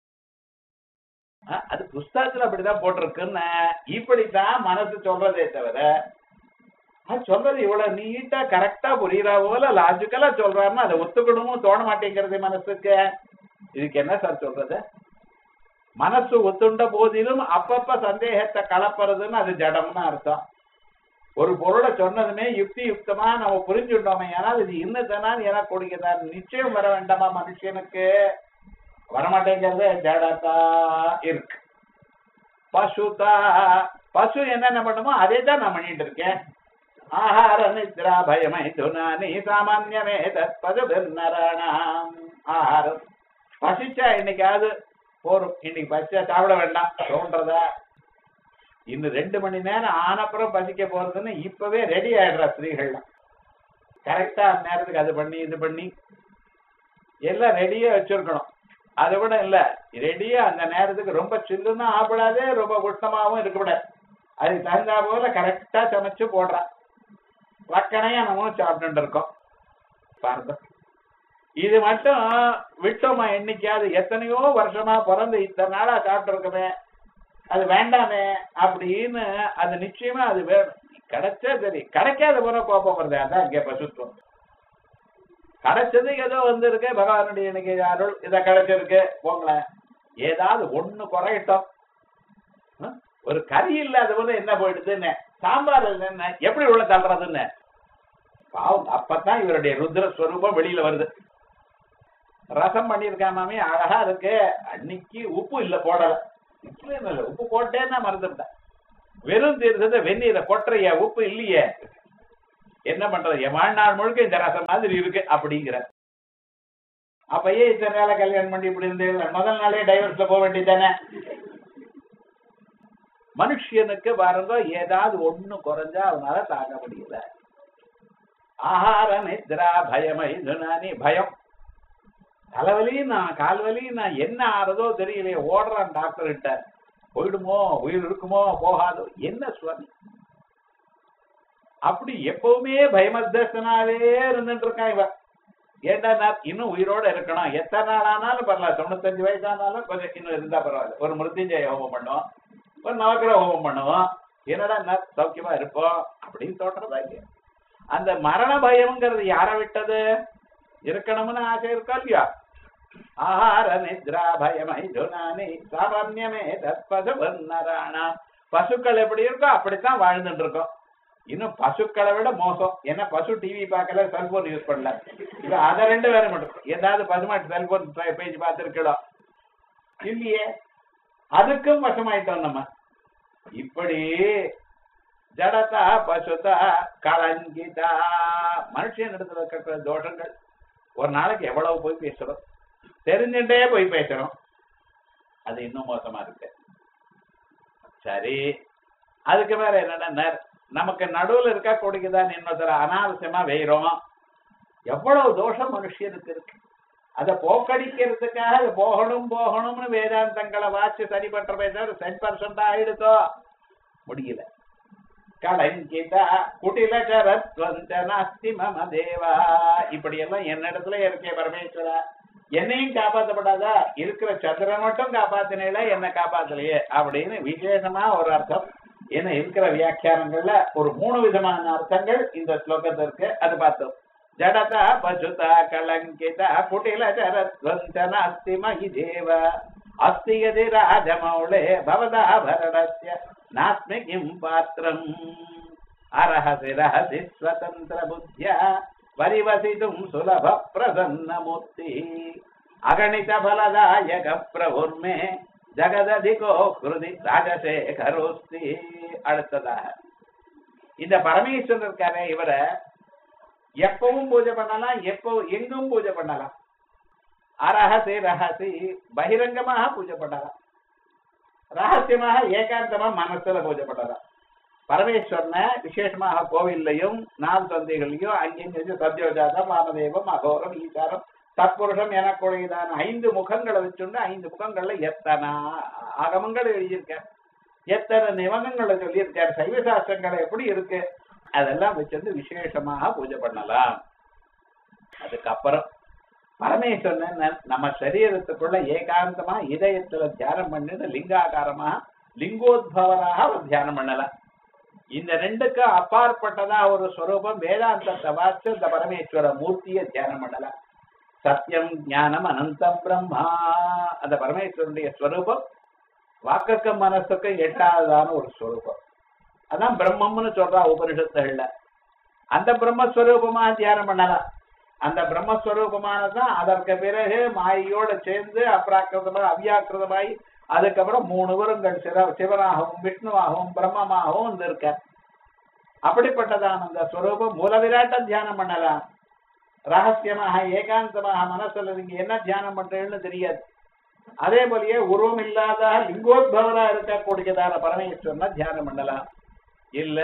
அது புஸ்தகத்துல அப்படிதான் போட்டிருக்குன்னு இப்படித்தான் மனசு சொல்றதே தவிர அது சொல்றது இவ்வளவு நீட்டா கரெக்டா புரியுறா போல லாஜிக்கலா சொல்றாருன்னா அதை ஒத்துக்கணும்னு தோண மாட்டேங்கிறது மனசுக்கு. இதுக்கு என்ன சார் சொல்றது? மனசு ஒத்துண்ட போதிலும் அப்பப்ப சந்தேகத்தை கலப்புறதுன்னு அது ஜடம்னு அர்த்தம். ஒரு பொருளை சொன்னதுமே யுக்தி யுக்தமா நம்ம புரிஞ்சுட்டோமே, ஆனால் இது இன்னதான் என கொடுக்கதான் நிச்சயம் வர வேண்டாமா மனுஷனுக்கு? வரமாட்டேங்கிறது ஜடதா இருக்கு. பசுதா பசு என்னென்ன பண்ணுமோ அதே தான் நான் பண்ணிட்டு இருக்கேன். ஆஹார நித்ரா பயமை துனானி சாமான்யமே தற்பது நராணாம். ஆஹாரம் பசிச்சா இன்னைக்காவது போரும், இன்னைக்கு பசிச்சா சாப்பிட வேண்டாம் தோன்றதா? இன்னும் ரெண்டு மணி நேரம் ஆனப்புறம் பசிக்க போறதுன்னு இப்பவே ரெடி ஆயிடுறா ஸ்திரீகள்லாம். கரெக்டா அந்த நேரத்துக்கு அது பண்ணி இது பண்ணி எல்லாம் ரெடியா வச்சிருக்கணும். அதை விட இல்ல ரெடியா அந்த நேரத்துக்கு ரொம்ப சில்லுன்னா ஆப்பிடாதே, ரொம்ப உஷ்ணமாவும் இருக்கக்கூடாது. அதுக்கு தகுந்தா போல கரெக்டா சமைச்சு போடுறான். வக்கனையா நம்ம சாப்பிட்டு இருக்கோம் பாருங்க. இது மட்டும் விட்டோமா என்னைக்காவது? எத்தனையோ வருஷமா பிறந்து இத்தனை நாளா சாப்பிட்டு இருக்கமே, அது வேண்டாமே அப்படின்னு அது நிச்சயமா அது வேணும். கிடைச்சா சரி, கிடைக்காத போற கோபம் வருது. அதான் இங்க பசுத்துவம். கிடைச்சது ஏதோ வந்திருக்கு, பகவானுடைய எனக்கு அருள் இதை கிடைச்சிருக்கு போங்களேன். ஏதாவது ஒண்ணு குறையட்டும். ஒரு கறி இல்லாத போது என்ன போயிடுதுன்னு, சாம்பார் என்ன எப்படி உள்ள தள்ளுறதுன்னு பாவம். அப்பதான் இவருடைய ருத்ரஸ்வரூபம் வெளியில வருது. ரசம் பண்ணிருக்காமே அழகா இருக்கு, அன்னைக்கு உப்பு இல்ல போடல, இல்ல உப்பு போட்டேன்னா மறந்துட்டேன். வெறும் தீர்த்தத்தை வெந்நீரை கொட்டுறைய உப்பு இல்லையே, என்ன பண்றது, என் வாழ்நாள் முழுக்க இந்த ரசம் மாதிரி இருக்கு அப்படிங்கிற. அப்பயே இத்தனை நாள கல்யாணம் பண்ணி இப்படி இருந்து முதல் நாளே டைவர்ஸ்ல போக வேண்டியதானே. மனுஷனுக்கு பாருங்க ஏதாவது ஒண்ணு குறைஞ்சா அவனால தாங்க முடியல. ஆஹார நித்ரா பயமை துனானி பயம், தலைவலி நான் கால்வலி நான் என்ன ஆறதோ தெரியலையே, ஓடுறான் டாக்டர் கிட்ட, போயிடுமோ உயிர் இருக்குமோ போகாதோ, என்ன சுவாமி அப்படி எப்பவுமே பயமத்தனாவே இருந்துட்டு இருக்கான் இவன். ஏண்டா இன்னும் உயிரோட இருக்கணும், எத்தனை நாள் ஆனாலும் பரவாயில்ல, தொண்ணூத்தஞ்சு வயசானாலும் கொஞ்சம் இன்னும் இருந்தா பரவாயில்ல. ஒரு மிருத்யுஞ்சய ஹோமம் பண்ணுவோம், ஒரு நவக்கிரக ஹோமம் பண்ணுவோம், என்னடா சௌக்கியமா இருப்போம் அப்படின்னு தோற்றதா இல்லையா. அந்த மரண பயம்ங்கிறது யார விட்டது? இருக்கணும்னு ஆசை இருக்கா இல்லையா. ஆஹார நித்ரா பயமை துனானி சாமான்யமே தற்பது வர்ணராணா. பசுக்கள் எப்படி இருக்கோ அப்படித்தான் வாழ்ந்துட்டு இருக்கோம். இன்னும் பசுக்களை விட மோசம். ஏன்னா பசு டிவி பார்க்கல, செல்போன் யூஸ் பண்ணல. இப்ப அதை ரெண்டு வேற மட்டும் ஏதாவது பசுமாட்டு செல்போன் பேஜ் பார்த்துருக்கலாம் இல்லையே, அதுக்கும் வசமாயிட்டோம் நம்ம. இப்படி ஜடதா பசுதா கலங்கிதா, மனுஷன் இடத்துல இருக்கிற தோஷங்கள் ஒரு நாளைக்கு எவ்வளவு போய் பேசுறோம், தெரிஞ்சுட்டே போய் பேசுறோம். அது இன்னும் மோசமா இருக்கு. சரி, அதுக்கு மேல என்னன்னா நமக்கு நடுவுல இருக்கா கொடுக்குதான் இன்னொருத்தர அனாவசியமா வெயிறோம். எவ்வளவு தோஷம் மனுஷனுக்கு இருக்கு. அதை போக்கடிக்கிறதுக்காக அது போகணும் போகணும்னு வேதாந்தங்களை வாச்சு சரி பண்ற பேச சென் பர்சன்ட் ஆயிடுதோ முடியல. கலங்கிதா குட்டில கரத்வந்தனாஸ்தி மம தேவா, இப்படி எல்லாம் என்னிடத்துல இருக்கே பரமேஸ்வரா, என்னையும் காப்பாற்றப்படாதா, இருக்கிற சந்திரன் மட்டும் காப்பாத்தினேல என்ன காப்பாத்தலையே அப்படின்னு விசேஷமா ஒரு அர்த்தம். ஏன்னா இருக்கிற வியாக்கியானங்கள்ல ஒரு மூணு விதமான அர்த்தங்கள் இந்த ஸ்லோகத்திற்கு, அது பார்த்தோம். ஜடதா பசுதா கலங்கிதா குட்டில கரத்வந்தனாஸ்தி மகி தேவ அஸ்தி யதி ராஜமௌளே பவதா பரணஸ்ய நாஸ்மி கிம் பாத்திரம் அரஹசி ரஹசி ஸ்வதந்திர புத்யா வரிவசிதும் சுலப பிரசன்ன மூர்த்தி அகணித பலதாயக பிரபுர்மே ஜகததிகோ கிருதி ராஜசேகரோஸ்தி. அடுத்ததாக இந்த பரமேஸ்வரர் இருக்காரே, இவரை எப்பவும் பூஜை பண்ணலாம், எப்போ எங்கும் பூஜை பண்ணலாம். அரஹசி ரஹசி பகிரங்கமாக பூஜை பண்ணலாம், ரகசியமாக ஏகாந்தமா மனசுல பூஜை பண்ணலாம். பரமேஸ்வரனை விசேஷமாக கோவில்லையும் நாள் சந்தைகளையும் அங்கேயும் சத்யோஜாதம் வாமதேவம் அகோரம் ஈசாரம் தத்புருஷம் எனக்குடையதான ஐந்து முகங்களை வச்சுண்டு ஐந்து முகங்கள்ல எத்தனை ஆகமங்கள் எழுதியிருக்கார், எத்தனை நிபந்தங்களை சொல்லியிருக்கார், சைவ சாஸ்திரங்களை எப்படி இருக்கு அதெல்லாம் வச்சிருந்து விசேஷமாக பூஜை பண்ணலாம். அதுக்கப்புறம் பரமேஸ்வரன் நம்ம சரீரத்துக்குள்ள ஏகாந்தமா இதயத்துல தியானம் பண்ணிட்டு லிங்காகாரமா லிங்கோத்பவராக ஒரு தியானம் பண்ணலாம். இந்த ரெண்டுக்கு அப்பாற்பட்டதா ஒரு ஸ்வரூபம் வேதாந்தத்தை வாச்சு இந்த பரமேஸ்வர மூர்த்தியை தியானம் பண்ணலாம். சத்தியம் ஞானம் அனந்தம் பிரம்மா, அந்த பரமேஸ்வரனுடைய ஸ்வரூபம் வாக்குக்கும் மனசுக்கும் எட்டாவதான ஒரு ஸ்வரூபம். அதான் பிரம்மம்னு சொல்றா உபனிஷத்துகள்ல. அந்த பிரம்மஸ்வரூபமா தியானம் பண்ணலாம். அந்த பிரம்மஸ்வரூபமானதான் அதற்கு பிறகு மாயோட சேர்ந்து அப்ராக்கிருதமா அவ்யாக்கிருதமாய் அதுக்கப்புறம் மூணு வருங்கள் சிவ சிவனாகவும் விஷ்ணுவாகவும் பிரம்மமாகவும் இருக்க. அப்படிப்பட்டதான அந்த ஸ்வரூபம் மூல விராட்ட தியானம் பண்ணலாம். ரகசியமாக ஏகாந்தமாக மனசுல நீங்க என்ன தியானம் பண்றீங்கன்னு தெரியாது. அதே போலயே உருவம் இல்லாத லிங்கோத்பவரா இருக்கக்கூடியதான பரமேஸ்வரனை தியானம் பண்ணலாம். இல்ல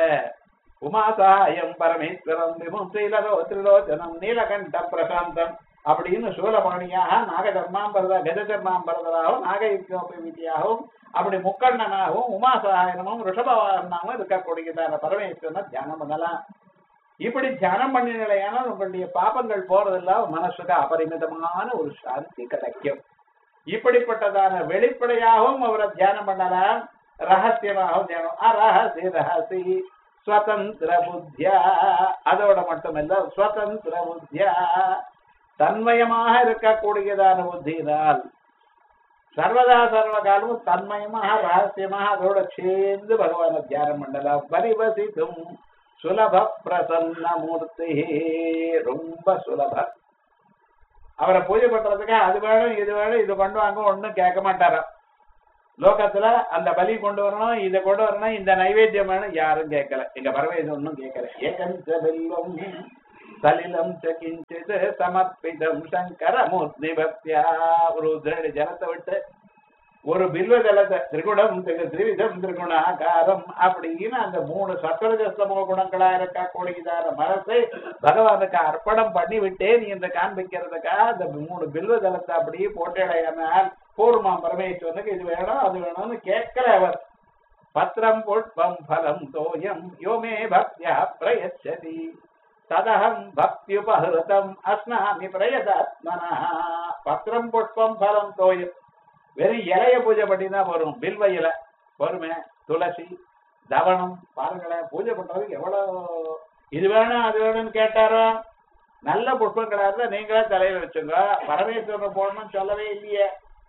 உமாசாயம் பரமேஸ்வரம் விமுத்திலோ திரிலோச்சனம் நீலகண்டம் பிரசாந்தம் அப்படின்னு சூலபாணியாக நாகதர்மாம்பரதா கஜதர்மாம்பரதராகவும் நாகயுக்தியாகவும் அப்படி முக்கண்ணனாகவும் உமாசாயனமும் ரிஷபவாகனாகவும் இருக்கக்கூடியதான பரமேஸ்வரனை தியானம் பண்ணலாம். இப்படி தியானம் பண்ணினால உங்களுடைய பாபங்கள் போறதில்ல, மனசுக்கு அபரிமிதமான ஒரு சாந்தி கிடைக்கும். இப்படிப்பட்டதான வெளிப்படையாகவும் அவரை தியானம் பண்ணலாம். ரகசியமாக அரஹசி ரஹசி ஸ்வதந்திர புத்தியா, அதோட மட்டுமல்ல ஸ்வதந்திர புத்தியா தன்மயமாக இருக்கக்கூடியதான புத்தியினால் சர்வதா சர்வ காலமும் தன்மயமாக ரகசியமாக அதோட சேர்ந்து பகவான தியானம் பண்ணலாம். பரிவசித்தும் சுலப பிரசன்ன மூர்த்தி, ரொம்ப சுலப. அவரை பூஜை பண்றதுக்கு அது வேணும் இது வேணும் இது பண்ணுவாங்க, ஒன்னும் கேட்க மாட்டாராம். லோகத்துல அந்த பலி கொண்டு வரணும், இதை கொண்டு வரணும், இந்த நைவேத்தியம் வேணும், யாரும் கேட்கல. எங்க பரவேதம் ஒன்னும் கேட்கல. ஏகஞ்ச வெல்லம் சலிலம் கிஞ்சித் சமர்ப்பிதம் சங்கர மூர்த்தி பக்தியா. ஒரு ஜனத்தை விட்டு ஒரு பில்வ ஜலத்தை திரிகுணம் திரிவிதம் திரிகுணாகாரம் அப்படின்னு அந்த மூணு சத்வரஜஸ்தமோ குணங்களா இருக்கக்கூடியதான மனசை பகவானுக்கு அர்ப்பணம் பண்ணி விட்டேன் என்று காண்பிக்கிறதுக்கா அந்த மூணு பில்வ ஜலத்தை அப்படியே போட்டடையானால் பூர்வமா பரமேஸ்வரனுக்கு இது வேணும் அது வேணும்னு கேட்கல அவர். பத்திரம் புஷ்பம் பலம் தோயம் யோமே பக்தியா பிரயச்சதி ததகம் பக்தியுபஹிருதம் அஸ்னாமி பிரயதாத்மனா. பத்திரம் புஷ்பம் பலம் தோயம், வெறும் இலைய பூஜை பண்ணினா வரும். பில்வ இலை, பொறுமை, துளசி, தவனம், பாருங்களேன் பூஜை பண்றதுக்கு எவ்வளவு. இது வேணும் அது வேணும்னு கேட்டாரோ நல்ல புஷ்பங்களா இருந்தா நீங்களே தலையில வச்சுங்க. பரமேஸ்வரன் போடணும்னு சொல்லவே இல்லையே.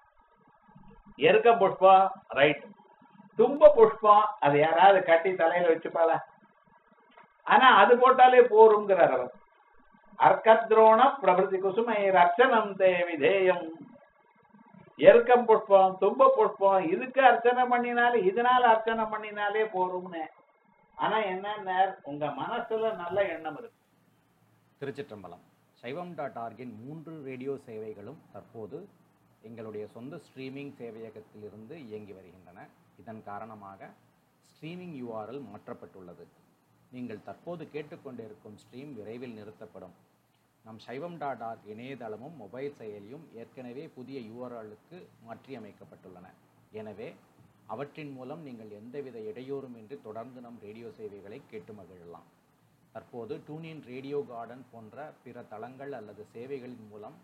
எருக்க புஷ்பம் ரைட், தும்ப புஷ்பம் அது யாராவது கட்டி தலையில வச்சுப்பாளா? ஆனா அது போட்டாலே போருங்கிறார் அவர். அர்க்கத்ரோண பிரபதி குசுமை ரட்சணம் தே விதேயம். எருக்கம் புஷ்பம் தும்ப புஷ்பம் இதுக்கு அர்ச்சனை பண்ணினாலே இதனால அர்ச்சனை பண்ணினாலே போரும்னு. ஆனா என்ன உங்க மனசுல நல்ல எண்ணம் இருக்கு. திருச்சிற்றம்பலம். சைவம் டாட் ஆர்கின் மூன்று ரேடியோ சேவைகளும் தற்போது எங்களுடைய சொந்த ஸ்ட்ரீமிங் சேவையகத்திலிருந்து இயங்கி வருகின்றன. இதன் காரணமாக ஸ்ட்ரீமிங் யூஆர்எல் மாற்றப்பட்டுள்ளது. நீங்கள் தற்போது கேட்டுக்கொண்டிருக்கும் ஸ்ட்ரீம் விரைவில் நிறுத்தப்படும். நம் சைவம் டாட் ஆர்க் இணையதளமும் மொபைல் செயலியும் ஏற்கனவே புதிய யூஆர்எல்லுக்கு மாற்றியமைக்கப்பட்டுள்ளன. எனவே அவற்றின் மூலம் நீங்கள் எந்தவித இடையூறுமின்றி தொடர்ந்து நம் ரேடியோ சேவைகளை கேட்டு மகிழலாம். தற்போது டூனின் ரேடியோ கார்டன் போன்ற பிற தளங்கள் அல்லது சேவைகளின் மூலம்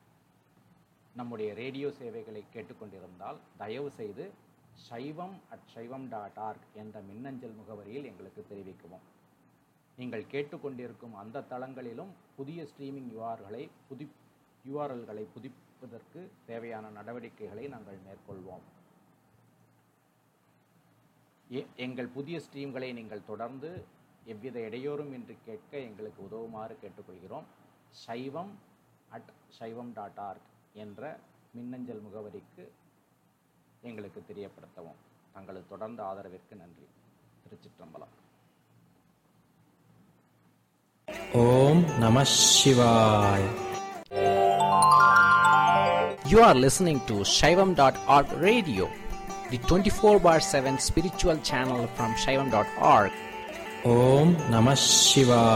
நம்முடைய ரேடியோ சேவைகளை கேட்டுக்கொண்டிருந்தால் தயவு செய்து சைவம் அட் சைவம் டாட் ஆர்க் என்ற மின்னஞ்சல் முகவரியில் எங்களுக்கு தெரிவிக்கவும். நீங்கள் கேட்டுக்கொண்டிருக்கும் அந்த தளங்களிலும் புதிய ஸ்ட்ரீமிங் யூஆர்களை புதி யூஆர்எல்களை புதுப்பிப்பதற்கு தேவையான நடவடிக்கைகளை நாங்கள் மேற்கொள்வோம். எங்கள் புதிய ஸ்ட்ரீம்களை நீங்கள் தொடர்ந்து எவ்வித இடையூறும் இன்றி கேட்க எங்களுக்கு உதவுமாறு கேட்டுக்கொள்கிறோம். சைவம் அட் சைவம் டாட் ஆர்க் என்ற மின்னஞ்சல் முகவரிக்கு எங்களுக்கு தெரியப்படுத்தவும். தங்களது தொடர்ந்த ஆதரவிற்கு நன்றி. திருச்சிற்றம்பலம். ஓம் நம சிவாய. You are listening to Shaivam dot org radio, the twenty-four bar seven spiritual channel from Shaivam dot org. Om Namah Shivaya.